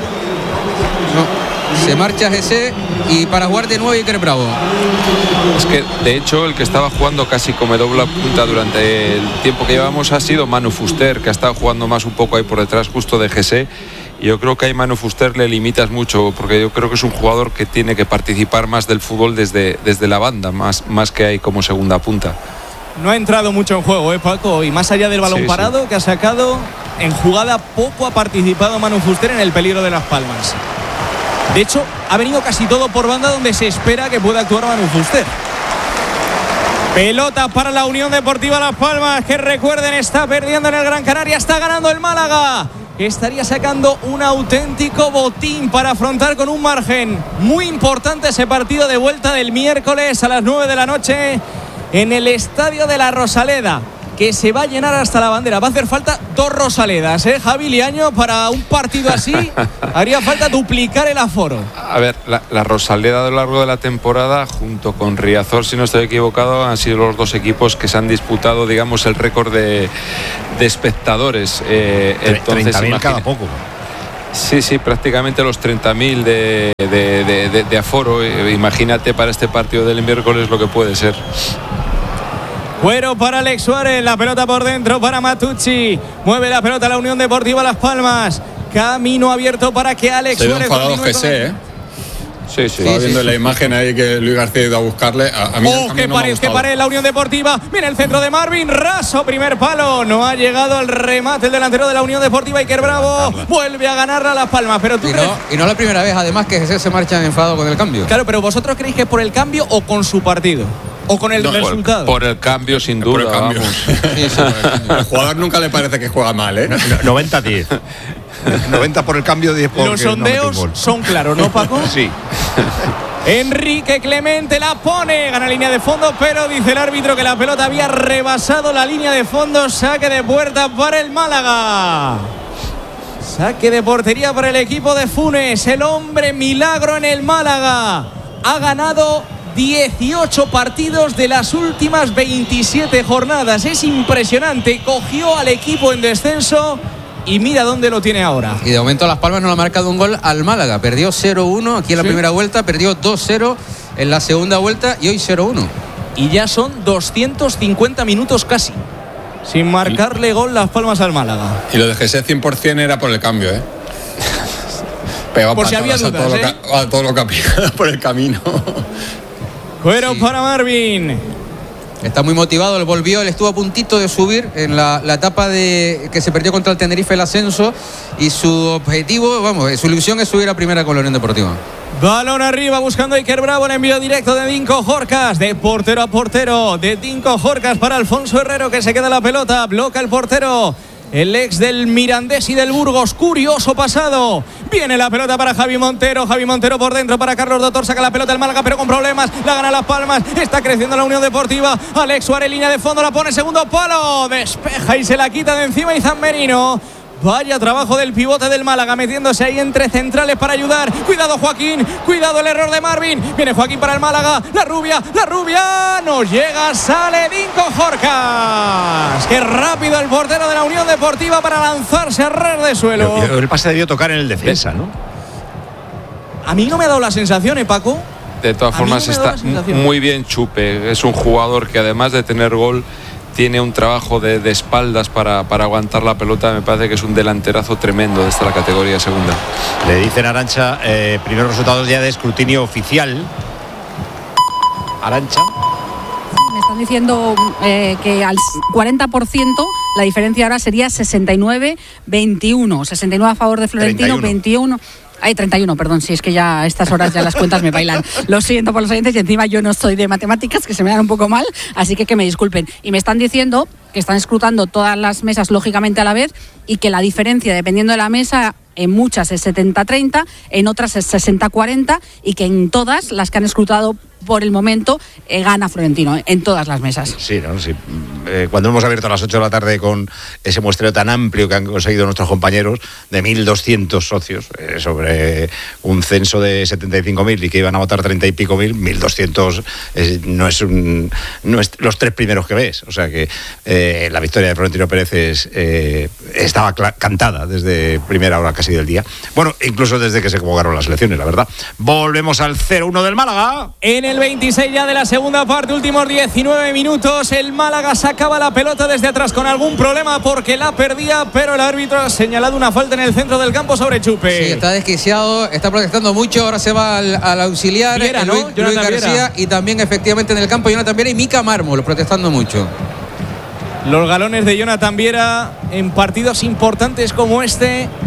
S9: No, se marcha Gese y para jugar de nuevo Iker Bravo.
S2: Es que de hecho el que estaba jugando casi como doble punta durante el tiempo que llevamos ha sido Manu Fuster, que ha estado jugando más un poco ahí por detrás justo de Gese. Y yo creo que ahí Manu Fuster le limitas mucho, porque yo creo que es un jugador que tiene que participar más del fútbol desde, desde la banda, más, más que ahí como segunda punta.
S17: No ha entrado mucho en juego, ¿eh, Paco? Y más allá del balón sí, parado sí. que ha sacado, en jugada poco ha participado Manu Fuster en el peligro de Las Palmas. De hecho, ha venido casi todo por banda donde se espera que pueda actuar Manu Fuster. Pelota para la Unión Deportiva Las Palmas, que recuerden, está perdiendo en el Gran Canaria, está ganando el Málaga, que estaría sacando un auténtico botín para afrontar con un margen muy importante ese partido de vuelta del miércoles a las nueve de la noche en el Estadio de la Rosaleda, que se va a llenar hasta la bandera. Va a hacer falta dos Rosaledas, ¿eh, Javi Liaño? Para un partido así haría falta duplicar el aforo.
S2: A ver, la, la Rosaleda a lo largo de la temporada, junto con Riazor, si no estoy equivocado, han sido los dos equipos que se han disputado, digamos, el récord de, de espectadores. Eh,
S6: treinta mil cada poco.
S2: Sí, sí, prácticamente los treinta mil de, de, de, de, de aforo. Imagínate para este partido del miércoles lo que puede ser.
S17: Cuero para Alex Suárez, la pelota por dentro para Matucci. Mueve la pelota la Unión Deportiva Las Palmas. Camino abierto para que Alex
S18: Se
S17: Suárez
S18: enfadado
S17: continúe
S18: G C, ¿eh?
S2: Sí, sí.
S18: Estaba
S2: sí,
S18: viendo
S2: sí,
S18: la
S2: sí.
S18: imagen ahí que Luis García ha ido a buscarle. A, a mí
S17: ¡Oh, qué
S18: no
S17: pared, qué pared! La Unión Deportiva. Viene el centro de Marvin. Raso, primer palo. No ha llegado al remate el delantero de la Unión Deportiva, Iker Bravo. Vuelve a ganarla Las Palmas. Pero tú
S9: y,
S17: crees...
S9: no, y no la primera vez, además, que G C se marcha enfadado con el cambio.
S17: Claro, pero ¿vosotros creéis que es por el cambio o con su partido? ¿O con el
S2: No,
S17: resultado?
S2: Por, por el cambio, sin
S18: Por el
S2: duda.
S18: cambio.
S2: Vamos.
S18: Sí, sí, por el cambio. Al jugador nunca le parece que juega mal, ¿eh?
S6: noventa a diez. noventa por el cambio, diez por
S17: Los sondeos
S6: no
S17: son claros, ¿no, Paco?
S6: Sí.
S17: Enrique Clemente la pone, gana línea de fondo, pero dice el árbitro que la pelota había rebasado la línea de fondo. Saque de puerta para el Málaga. Saque de portería para el equipo de Funes. El hombre milagro en el Málaga. Ha ganado dieciocho partidos de las últimas veintisiete jornadas. Es impresionante. Cogió al equipo en descenso y mira dónde lo tiene ahora.
S9: Y de momento Las Palmas no le ha marcado un gol al Málaga. Perdió cero uno aquí en la
S17: Sí.
S9: primera vuelta, perdió dos cero en la segunda vuelta y hoy cero uno.
S17: Y ya son doscientos cincuenta minutos casi sin marcarle gol Las Palmas al Málaga.
S18: Y lo de G C cien por ciento era por el cambio, ¿eh? Pegaba
S17: Por si había
S18: patadas a
S17: dudas,
S18: todo,
S17: ¿eh?
S18: lo que, a todo lo que ha picado por el camino.
S17: Cuero
S9: Sí.
S17: para Marvin.
S9: Está muy motivado, él volvió, él estuvo a puntito de subir en la, la etapa de que se perdió contra el Tenerife el ascenso y su objetivo, vamos, su ilusión es subir a primera con la Unión Deportiva.
S17: Balón arriba buscando a Iker Bravo, el envío directo de Dinko Jorcas, de portero a portero, de Dinko Jorcas para Alfonso Herrero, que se queda la pelota, bloca el portero. El ex del Mirandés y del Burgos, curioso pasado. Viene la pelota para Javi Montero. Javi Montero por dentro para Carlos Doctor. Saca la pelota el Málaga, pero con problemas. La gana Las Palmas. Está creciendo la Unión Deportiva. Alex Suárez, línea de fondo, la pone segundo palo. Despeja y se la quita de encima Izan Merino. Vaya trabajo del pivote del Málaga, metiéndose ahí entre centrales para ayudar. Cuidado Joaquín, cuidado el error de Marvin. Viene Joaquín para el Málaga, la rubia, la rubia. No llega, sale Dinko Jorcas. Qué rápido el portero de la Unión Deportiva para lanzarse a ras de suelo.
S6: Pero el pase debió tocar en el defensa, ¿no?
S17: A mí no me ha dado la sensación, ¿eh, Paco?
S2: De todas
S17: A mí
S2: formas,
S17: no me da la
S2: está
S17: sensación.
S2: muy bien Chupe. Es un jugador que, además de tener gol, tiene un trabajo de, de espaldas para, para aguantar la pelota. Me parece que es un delanterazo tremendo desde la categoría segunda.
S6: Le dicen a Arantxa, eh, primeros resultados ya de escrutinio oficial. Arantxa.
S11: Me están diciendo eh, que al cuarenta por ciento la diferencia ahora sería sesenta y nueve veintiuno. sesenta y nueve a favor de Florentino,
S6: treinta y uno.
S11: veintiuno. Ay, treinta y uno, perdón, si es que ya a estas horas ya las cuentas me bailan. Lo siento por los oyentes y encima yo no soy de matemáticas, que se me dan un poco mal, así que que me disculpen. Y me están diciendo que están escrutando todas las mesas lógicamente a la vez y que la diferencia, dependiendo de la mesa, en muchas es setenta treinta, en otras es sesenta cuarenta y que en todas las que han escrutado por el momento eh, gana Florentino, eh, en todas las mesas.
S6: Sí, ¿no? Sí. Eh, cuando hemos abierto a las ocho de la tarde con ese muestreo tan amplio que han conseguido nuestros compañeros, de mil doscientos socios, eh, sobre un censo de setenta y cinco mil y que iban a votar treinta y pico mil, mil doscientos eh, no, es un, no es los tres primeros que ves. O sea que eh, la victoria de Florentino Pérez es, eh, estaba cantada desde primera hora casi del día. Bueno, incluso desde que se convocaron las elecciones, la verdad. Volvemos al cero uno del Málaga.
S17: En el veintiséis ya de la segunda parte, últimos diecinueve minutos, el Málaga sacaba la pelota desde atrás con algún problema porque la perdía, pero el árbitro ha señalado una falta en el centro del campo sobre Chupe.
S9: Sí, está desquiciado, está protestando mucho, ahora se va al, al auxiliar,
S17: Viera,
S9: eh,
S17: ¿no?
S9: Luis, Luis
S17: Jonathan
S9: García,
S17: Viera.
S9: y también efectivamente en el campo Jonathan Viera y Mica Mármol protestando mucho.
S17: Los galones de Jonathan Viera en partidos importantes como este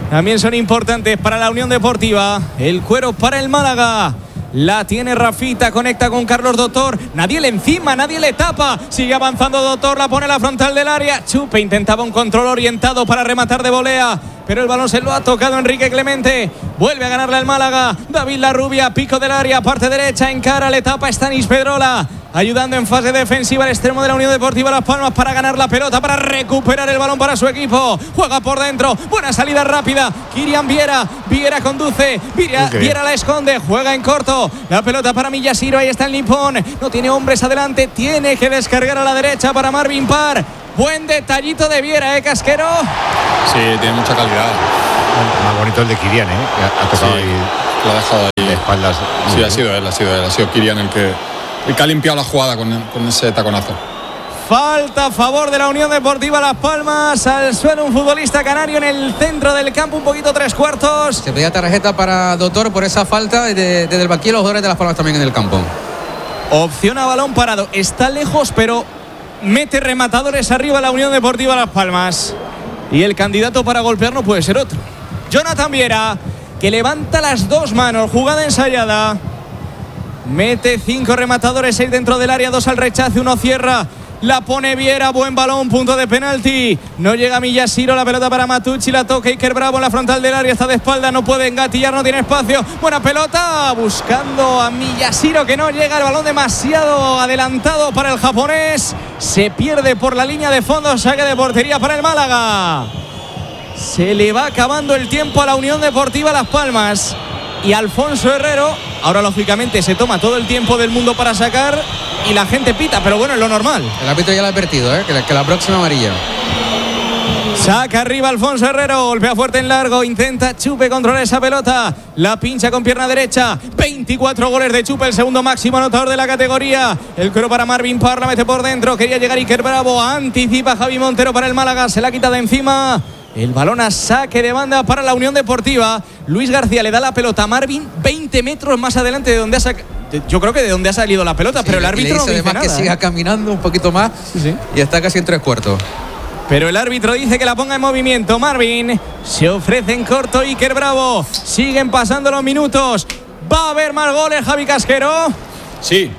S17: también son importantes para la Unión Deportiva. El cuero para el Málaga. La tiene Rafita, conecta con Carlos Doctor. Nadie le encima, nadie le tapa. Sigue avanzando Doctor, la pone a la frontal del área. Chupe intentaba un control orientado para rematar de volea, pero el balón se lo ha tocado Enrique Clemente. Vuelve a ganarle al Málaga. David Larrubia, pico del área, parte derecha, encara, le tapa Stanis Pedrola, ayudando en fase defensiva al extremo de la Unión Deportiva Las Palmas para ganar la pelota, para recuperar el balón para su equipo. Juega por dentro, buena salida rápida. Kirian Viera, Viera conduce, Viera, okay. Viera la esconde, juega en corto. La pelota para Miyashiro, ahí está el nipón. No tiene hombres adelante, tiene que descargar a la derecha para Marvin Parr. Buen detallito de Viera, ¿eh, Casquero?
S18: Sí, tiene mucha calidad.
S6: Más bonito el de Kirian, ¿eh? Que ha, ha tocado
S18: sí,
S6: ahí.
S18: Lo ha dejado ahí.
S6: De espaldas.
S18: Sí, ha sido él, ha sido él. Ha sido Kirian el que, el que ha limpiado la jugada con, con ese taconazo.
S17: Falta a favor de la Unión Deportiva Las Palmas. Al suelo un futbolista canario en el centro del campo, un poquito tres cuartos.
S9: Se pedía tarjeta para Doctor por esa falta desde, desde el banquillo, los jugadores de Las Palmas también en el campo.
S17: Opción a balón parado. Está lejos, pero mete rematadores arriba la Unión Deportiva Las Palmas. Y el candidato para golpear no puede ser otro. Jonathan Viera, que levanta las dos manos. Jugada ensayada. Mete cinco rematadores, seis dentro del área, dos al rechace, uno cierra. La pone Viera, buen balón, punto de penalti. No llega Miyashiro, la pelota para Matucci, la toca Iker Bravo en la frontal del área, está de espalda, no puede engatillar, no tiene espacio. Buena pelota, buscando a Miyashiro, que no llega, el balón demasiado adelantado para el japonés. Se pierde por la línea de fondo, saque de portería para el Málaga. Se le va acabando el tiempo a la Unión Deportiva Las Palmas. Y Alfonso Herrero, ahora lógicamente se toma todo el tiempo del mundo para sacar y la gente pita, pero bueno, es lo normal.
S9: El árbitro ya lo ha advertido, ¿eh? que, la, que la próxima amarilla.
S17: Saca arriba Alfonso Herrero, golpea fuerte en largo, intenta Chupe controlar esa pelota, la pincha con pierna derecha. Veinticuatro goles de Chupe, el segundo máximo anotador de la categoría. El coro para Marvin Parr, la mete por dentro, quería llegar Iker Bravo, anticipa Javi Montero para el Málaga, se la quita de encima. El balón a saque de banda para la Unión Deportiva. Luis García le da la pelota a Marvin veinte metros más adelante de donde ha sacado. Yo creo que de donde ha salido la pelota, sí, pero el árbitro
S9: le dice
S17: no dice
S9: además
S17: nada,
S9: que siga
S17: ¿eh?
S9: caminando un poquito más, sí, sí. Y está casi en tres cuartos.
S17: Pero el árbitro dice que la ponga en movimiento. Marvin se ofrece en corto, Iker Bravo. Siguen pasando los minutos. ¿Va a haber más goles, Javi Casquero?
S18: Sí.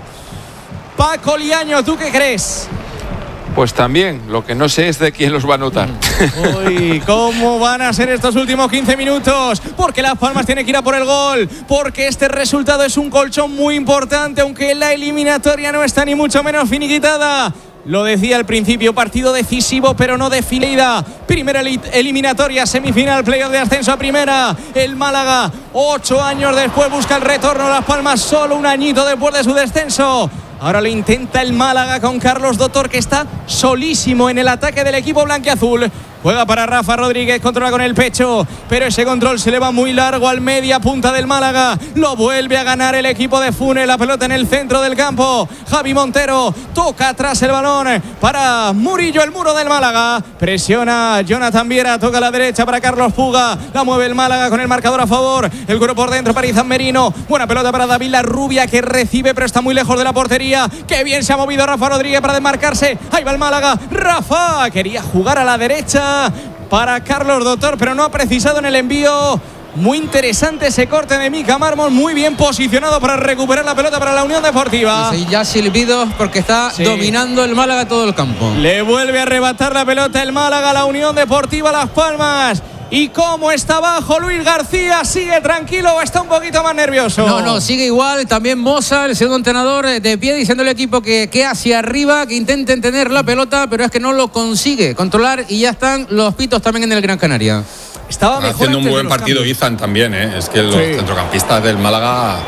S17: Paco Liaño, ¿tú qué crees?
S2: Pues también, lo que no sé es de quién los va a anotar.
S17: Uy, ¿cómo van a ser estos últimos quince minutos? Porque Las Palmas tiene que ir a por el gol, porque este resultado es un colchón muy importante, aunque la eliminatoria no está ni mucho menos finiquitada. Lo decía al principio, partido decisivo pero no definida. Primera eliminatoria, semifinal, playoff de ascenso a primera. El Málaga, ocho años después, busca el retorno. Las Palmas solo un añito después de su descenso. Ahora lo intenta el Málaga con Carlos Doctor, que está solísimo en el ataque del equipo blanquiazul. Juega para Rafa Rodríguez, controla con el pecho, pero ese control se le va muy largo al media punta del Málaga. Lo vuelve a ganar el equipo de Funes, la pelota en el centro del campo. Javi Montero toca atrás el balón para Murillo, el muro del Málaga. Presiona Jonathan Viera, toca a la derecha para Carlos Puga. La mueve el Málaga con el marcador a favor. El cuero por dentro para Izan Merino. Buena pelota para David Larrubia, que recibe pero está muy lejos de la portería. Qué bien se ha movido Rafa Rodríguez para desmarcarse. Ahí va el Málaga. Rafa quería jugar a la derecha para Carlos Doctor, pero no ha precisado en el envío. Muy interesante ese corte de Mika Mármol, muy bien posicionado para recuperar la pelota para la Unión Deportiva.
S9: Y ya silbidos porque está sí. dominando el Málaga todo el campo.
S17: Le vuelve a arrebatar la pelota el Málaga a la Unión Deportiva Las Palmas. ¿Y cómo está abajo Luis García? ¿Sigue tranquilo o está un poquito más nervioso?
S9: No, no, sigue igual. También Moza, el segundo entrenador, de pie, diciendo al equipo que, que hacia arriba, que intenten tener la pelota, pero es que no lo consigue controlar y ya están los pitos también en el Gran Canaria.
S17: Estaba mejor
S18: haciendo un buen partido cambios. Izan también, ¿eh? Es que los sí. centrocampistas del Málaga...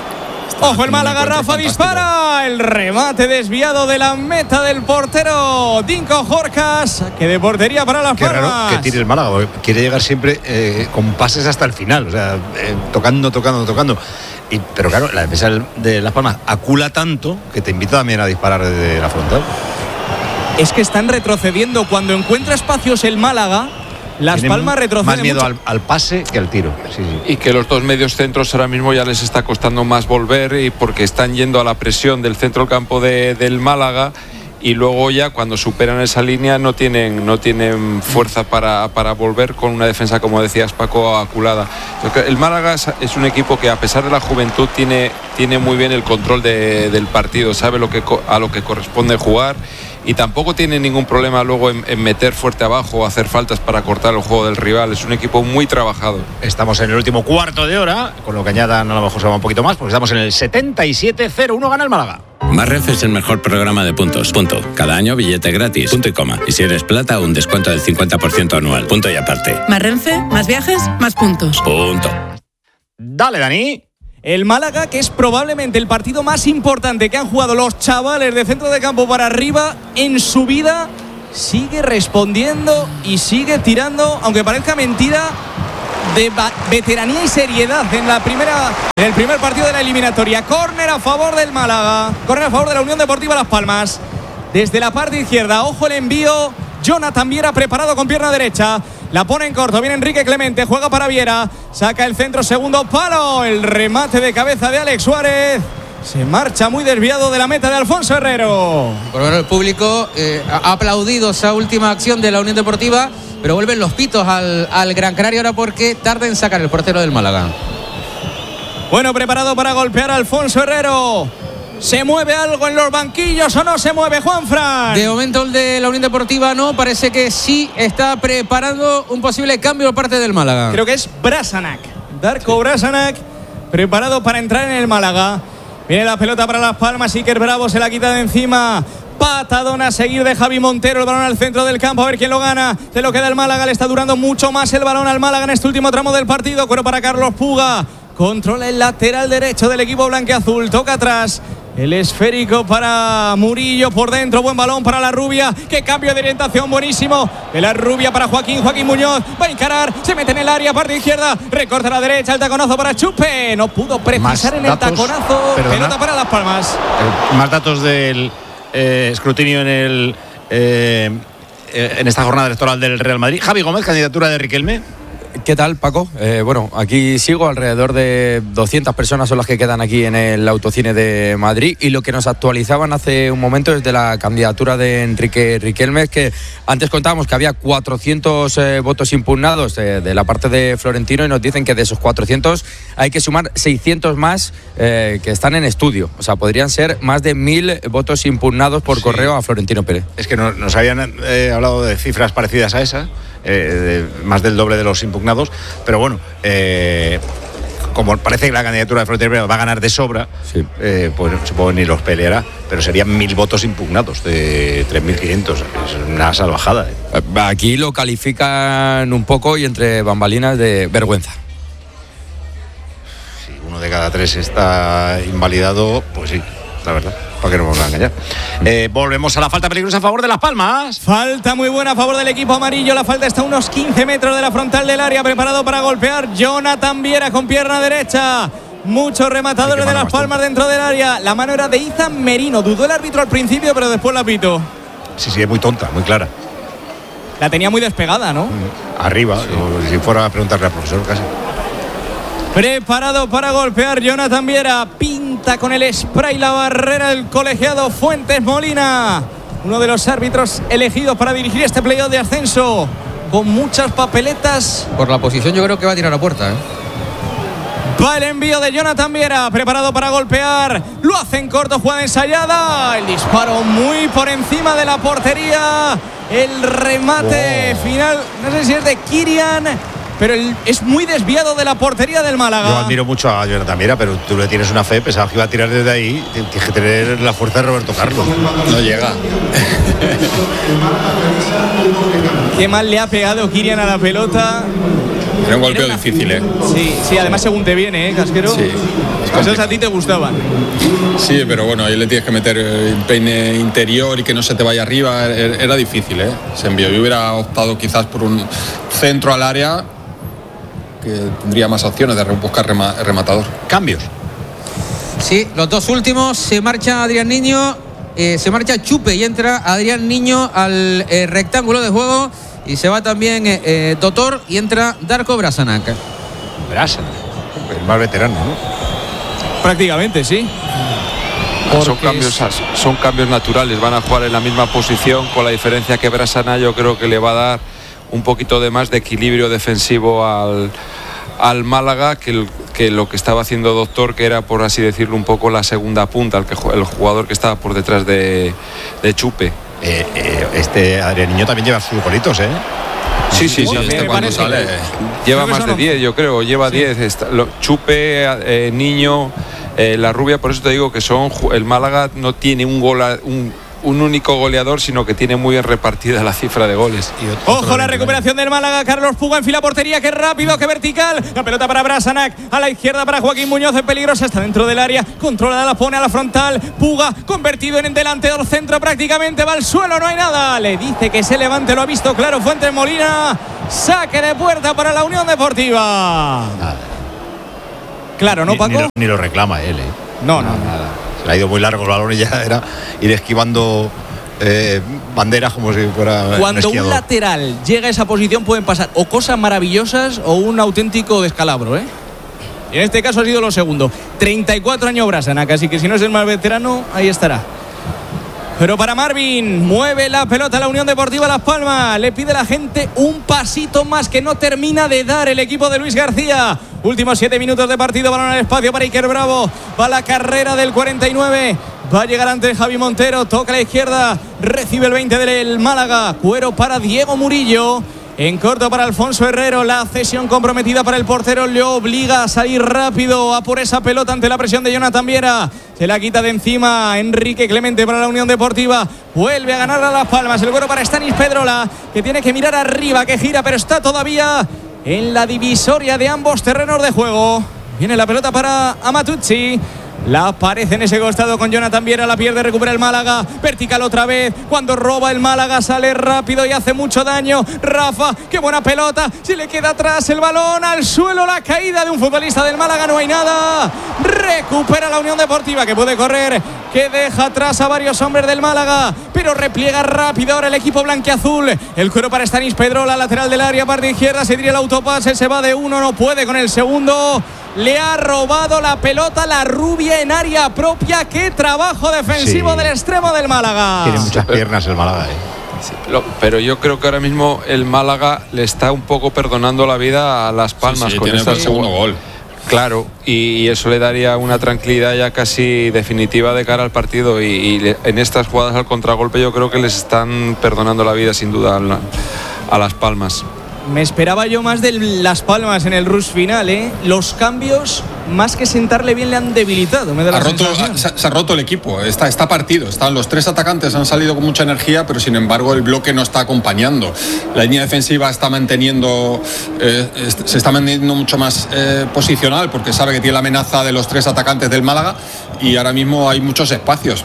S17: Ojo el Málaga, Rafa fantástico. Dispara. El remate desviado de la meta del portero Dinko Jorcas. Que de portería para Las Palmas.
S6: Qué raro que tire el Málaga, porque quiere llegar siempre eh, con pases hasta el final. O sea, eh, tocando, tocando, tocando. Y, pero claro, la defensa de Las Palmas acula tanto que te invita también a disparar desde la frontal.
S17: Es que están retrocediendo. Cuando encuentra espacios el Málaga, Las Tienen Palmas retroceden
S6: más miedo
S17: al,
S6: al pase que al tiro. Sí, sí.
S2: Y que los dos medios centros ahora mismo ya les está costando más volver, y porque están yendo a la presión del centro del campo de, del Málaga, y luego ya cuando superan esa línea no tienen, no tienen fuerza para, para volver con una defensa, como decías Paco, aculada. El Málaga es un equipo que a pesar de la juventud tiene, tiene muy bien el control de, del partido, sabe lo que, a lo que corresponde jugar y tampoco tiene ningún problema luego en, en meter fuerte abajo o hacer faltas para cortar el juego del rival. Es un equipo muy trabajado.
S6: Estamos en el último cuarto de hora, con lo que añadan a lo mejor se va un poquito más, porque estamos en el setenta y siete cero uno, gana el Málaga.
S4: Más Renfe es el mejor programa de puntos. Punto. Cada año billete gratis. Punto y coma. Y si eres plata, un descuento del cincuenta por ciento anual. Punto y aparte.
S22: Más Renfe, más viajes, más puntos.
S4: Punto.
S6: Dale, Dani.
S17: El Málaga, que es probablemente el partido más importante que han jugado los chavales de centro de campo para arriba en su vida, sigue respondiendo y sigue tirando, aunque parezca mentira, de veteranía y seriedad en la primera en el primer partido de la eliminatoria. Córner a favor del Málaga, córner a favor de la Unión Deportiva Las Palmas. Desde la parte izquierda, ojo el envío. Jonathan Viera preparado con pierna derecha. La pone en corto, viene Enrique Clemente, juega para Viera, saca el centro, segundo palo, el remate de cabeza de Alex Suárez. Se marcha muy desviado de la meta de Alfonso Herrero.
S9: Por lo menos el público eh, ha aplaudido esa última acción de la Unión Deportiva, pero vuelven los pitos al, al Gran Canaria ahora porque tarda en sacar el portero del Málaga.
S17: Bueno, preparado para golpear a Alfonso Herrero. ¿Se mueve algo en los banquillos o no se mueve, Juanfran?
S9: De momento el de la Unión Deportiva no, parece que sí está preparando un posible cambio por parte del Málaga.
S17: Creo que es Brasanac, Darko sí. Brasanac, preparado para entrar en el Málaga. Viene la pelota para Las Palmas, Iker Bravo se la quita de encima. Patadona a seguir de Javi Montero, el balón al centro del campo, a ver quién lo gana. Se lo queda el Málaga, le está durando mucho más el balón al Málaga en este último tramo del partido. Cuero para Carlos Puga, controla el lateral derecho del equipo blanquiazul, toca atrás. El esférico para Murillo por dentro, buen balón para la Rubia, qué cambio de orientación buenísimo de la Rubia para Joaquín, Joaquín Muñoz, va a encarar, se mete en el área, parte izquierda, recorta a la derecha, el taconazo para Chupe, no pudo precisar en el taconazo, perdona, pelota para Las Palmas.
S6: Eh, más datos del eh, escrutinio en el eh, en esta jornada electoral del Real Madrid. Javi Gómez, candidatura de Riquelme.
S23: ¿Qué tal, Paco? Eh, bueno, aquí sigo, alrededor de doscientas personas son las que quedan aquí en el Autocine de Madrid, y lo que nos actualizaban hace un momento es de la candidatura de Enrique Riquelme, que antes contábamos que había cuatrocientos eh, votos impugnados eh, de la parte de Florentino, y nos dicen que de esos cuatrocientos hay que sumar seiscientos más eh, que están en estudio, o sea, podrían ser más de mil votos impugnados por sí. correo a Florentino Pérez.
S6: Es que no, nos habían eh, hablado de cifras parecidas a esas. Eh, de, más del doble de los impugnados, pero bueno, eh, como parece que la candidatura de Florentino va a ganar de sobra, sí. eh, pues supongo que ni los peleará, pero serían mil votos impugnados de tres mil quinientos, es una salvajada. ¿eh?
S23: Aquí lo califican un poco y entre bambalinas de vergüenza.
S6: Si uno de cada tres está invalidado, pues sí, la verdad. ¿Para qué nos vamos a engañar? Eh, volvemos a la falta peligrosa a favor de Las Palmas.
S17: Falta muy buena a favor del equipo amarillo. La falta está a unos quince metros de la frontal del área. Preparado para golpear Jonathan Viera con pierna derecha. Muchos rematadores de Las Palmas dentro del área. La mano era de Izan Merino. Dudó el árbitro al principio, pero después la pitó.
S6: Sí, sí, es muy tonta, muy clara.
S17: La tenía muy despegada, ¿no?
S6: Arriba, sí. Si fuera a preguntarle al profesor casi.
S17: Preparado para golpear Jonathan Viera. Pinta con el spray la barrera el colegiado Fuentes Molina. Uno de los árbitros elegidos para dirigir este playoff de ascenso. Con muchas papeletas.
S9: Por la posición yo creo que va a tirar a puerta, ¿eh?
S17: Va el envío de Jonathan Viera. Preparado para golpear. Lo hace en corto, jugada ensayada. El disparo muy por encima de la portería. El remate wow. final. No sé si es de Kirian, pero el, es muy desviado de la portería del Málaga.
S6: Yo admiro mucho a Jonathan Viera, pero tú le tienes una fe, pensabas que iba a tirar desde ahí. Tienes que tener la fuerza de Roberto Carlos.
S23: No llega.
S17: Qué mal le ha pegado Kirian a la pelota.
S18: Era un golpeo difícil, ¿eh?
S17: Sí, sí, además según te viene, ¿eh, Casquero?
S18: Sí.
S17: Esos a ti te gustaban.
S18: Sí, pero bueno, ahí le tienes que meter el peine interior y que no se te vaya arriba. Era difícil, ¿eh? Se envió. Yo hubiera optado quizás por un centro al área, que tendría más opciones de buscar rema, rematador.
S6: Cambios.
S9: Sí, los dos últimos. Se marcha Adrián Niño, eh, se marcha Chupe y entra Adrián Niño al eh, rectángulo de juego. Y se va también eh, eh, Totor y entra Darko Brasanac.
S6: Brasanac, el más veterano, ¿no?
S17: Prácticamente, sí.
S2: Son cambios, son cambios naturales, van a jugar en la misma posición, con la diferencia que Brasana yo creo que le va a dar un poquito de más de equilibrio defensivo al, al Málaga que, el, que lo que estaba haciendo Doctor, que era, por así decirlo, un poco la segunda punta, el, que, el jugador que estaba por detrás de, de Chupe.
S6: Eh, eh, este Adrianiño también lleva sus golitos, ¿eh?
S2: Sí, sí, sí,
S6: este
S2: cuando sale, lleva más de diez, yo creo, lleva diez. Sí. Chupe, eh, Niño, eh, La Rubia, por eso te digo que son el Málaga no tiene un gol, un, un único goleador, sino que tiene muy bien repartida la cifra de goles.
S17: Ojo, la recuperación del Málaga. Carlos Puga en fila portería. Qué rápido, qué vertical. La pelota para Brasanac. A la izquierda para Joaquín Muñoz. Es peligrosa. Está dentro del área. Controla, la pone a la frontal. Puga convertido en el delantero centro prácticamente. Va al suelo. No hay nada. Le dice que se levante. Lo ha visto claro Fuentes Molina. Saque de puerta para la Unión Deportiva. Nada. Claro, ¿no, Paco?
S6: Ni, ni, lo, ni lo reclama él, ¿eh?
S17: No, no,
S6: nada. nada. Se le ha ido muy largo el balón y ya era ir esquivando eh, banderas como si fuera
S17: Cuando
S6: un,
S17: un lateral llega a esa posición pueden pasar o cosas maravillosas o un auténtico descalabro, ¿eh? Y en este caso ha sido lo segundo. treinta y cuatro años Brasanac, así que si no es el más veterano, ahí estará. Pero para Marvin, mueve la pelota a la Unión Deportiva Las Palmas. Le pide a la gente un pasito más que no termina de dar el equipo de Luis García. Últimos siete minutos de partido, balón al espacio para Iker Bravo. Va la carrera del cuarenta y nueve. Va a llegar antes Javi Montero, toca a la izquierda. Recibe el veinte del Málaga. Cuero para Diego Murillo. En corto para Alfonso Herrero, la cesión comprometida para el portero le obliga a salir rápido a por esa pelota ante la presión de Jonathan Viera. Se la quita de encima Enrique Clemente para la Unión Deportiva. Vuelve a ganar a Las Palmas. El cuero para Stanis Pedrola, que tiene que mirar arriba, que gira, pero está todavía en la divisoria de ambos terrenos de juego. Viene la pelota para Amatuzzi. La aparece en ese costado con Jonathan Viera, la pierde, recupera el Málaga, vertical otra vez, cuando roba el Málaga sale rápido y hace mucho daño. Rafa, qué buena pelota, se le queda atrás el balón, al suelo la caída de un futbolista del Málaga, no hay nada. Recupera la Unión Deportiva, que puede correr, que deja atrás a varios hombres del Málaga, pero repliega rápido ahora el equipo blanquiazul. El cuero para Stanis Pedrola, lateral del área, parte izquierda, se tira el autopase, se va de uno, no puede con el segundo. Le ha robado la pelota La Rubia en área propia. ¡Qué trabajo defensivo sí. del extremo del Málaga!
S6: Tiene muchas piernas el Málaga, ¿eh?
S2: Sí, lo, pero yo creo que ahora mismo el Málaga le está un poco perdonando la vida a Las Palmas.
S18: Sí, sí,
S2: con
S18: tiene
S2: esta
S18: el segundo gol.
S2: Claro, y, y eso le daría una tranquilidad ya casi definitiva de cara al partido. Y, y le, en estas jugadas al contragolpe yo creo que les están perdonando la vida sin duda a, a Las Palmas.
S17: Me esperaba yo más de Las Palmas en el rush final, ¿eh? Los cambios, más que sentarle bien, le han debilitado. Me da la
S18: ha roto, se, se ha roto el equipo, está, está partido. Están los tres atacantes, han salido con mucha energía, pero sin embargo el bloque no está acompañando. La línea defensiva está manteniendo, eh, se está manteniendo mucho más eh, posicional, porque sabe que tiene la amenaza de los tres atacantes del Málaga y ahora mismo hay muchos espacios.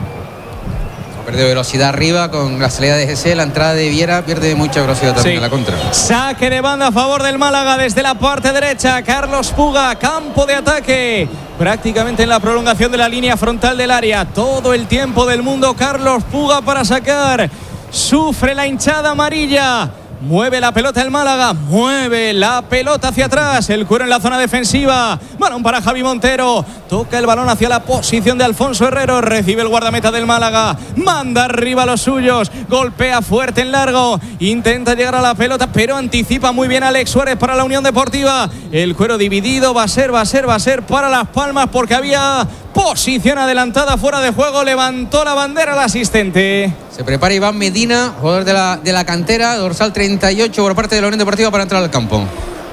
S9: Pierde velocidad arriba con la salida de G C, la entrada de Viera pierde mucha velocidad también sí. en la contra.
S17: Saque de banda a favor del Málaga desde la parte derecha. Carlos Puga, campo de ataque. Prácticamente en la prolongación de la línea frontal del área. Todo el tiempo del mundo Carlos Puga para sacar. Sufre la hinchada amarilla. Mueve la pelota el Málaga, mueve la pelota hacia atrás, el cuero en la zona defensiva, balón para Javi Montero, toca el balón hacia la posición de Alfonso Herrero, recibe el guardameta del Málaga, manda arriba a los suyos, golpea fuerte en largo, intenta llegar a la pelota, pero anticipa muy bien Alex Suárez para la Unión Deportiva, el cuero dividido, va a ser, va a ser, va a ser para Las Palmas porque había posición adelantada fuera de juego, levantó la bandera el asistente.
S9: Se prepara Iván Medina, jugador de la, de la cantera, dorsal treinta y ocho por parte de la Unión Deportiva para entrar al campo.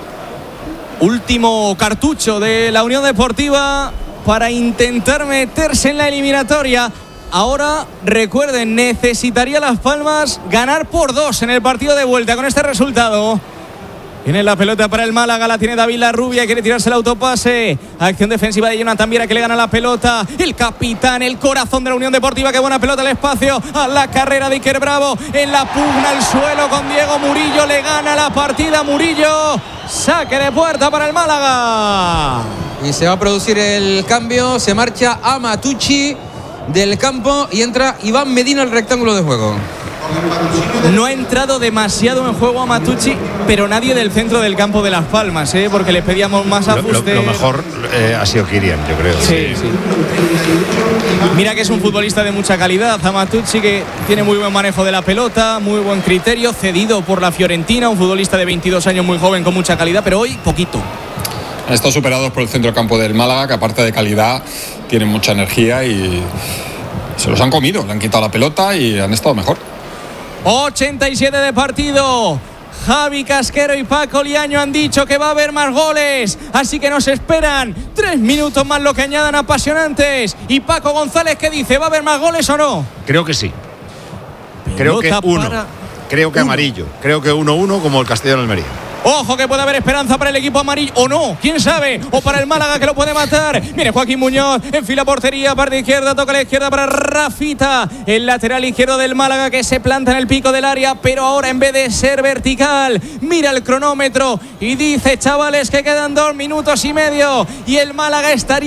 S17: Último cartucho de la Unión Deportiva para intentar meterse en la eliminatoria. Ahora, recuerden, necesitaría Las Palmas ganar por dos en el partido de vuelta con este resultado. Tiene la pelota para el Málaga, la tiene David La Rubia, quiere tirarse el autopase. Acción defensiva de Jonathan Viera que le gana la pelota. El capitán, el corazón de la Unión Deportiva, qué buena pelota al espacio. A la carrera de Iker Bravo, en la pugna al suelo con Diego Murillo, le gana la partida Murillo. Saque de puerta para el Málaga.
S9: Y se va a producir el cambio, se marcha Amatuzzi del campo y entra Iván Medina al rectángulo de juego.
S17: no ha entrado demasiado en juego a Matucci, pero nadie del centro del campo de Las Palmas, ¿eh? Porque les pedíamos más ajuste.
S6: Lo, lo, lo mejor eh, ha sido Kirian, yo creo.
S17: Sí, sí. Mira que es un futbolista de mucha calidad, a Matucci, que tiene muy buen manejo de la pelota, muy buen criterio, cedido por la Fiorentina, un futbolista de veintidós años muy joven con mucha calidad, pero hoy poquito.
S18: Han estado superados por el centro campo del Málaga, que aparte de calidad tienen mucha energía y se los han comido, le han quitado la pelota y han estado mejor.
S17: ochenta y siete de partido. Javi Casquero y Paco Liaño han dicho que va a haber más goles, así que nos esperan tres minutos más, lo que añadan apasionantes. Y Paco González, ¿qué dice? ¿Va a haber más goles o no?
S6: Creo que sí. Creo que uno. Para... Creo que uno. Amarillo. Creo que uno uno como el Castellón Almería.
S17: Ojo que puede haber esperanza para el equipo amarillo, o no, quién sabe, o para el Málaga que lo puede matar. Viene Joaquín Muñoz, enfila portería, parte izquierda, toca a la izquierda para Rafita, el lateral izquierdo del Málaga, que se planta en el pico del área, pero ahora en vez de ser vertical, mira el cronómetro y dice, chavales, que quedan dos minutos y medio y el Málaga estaría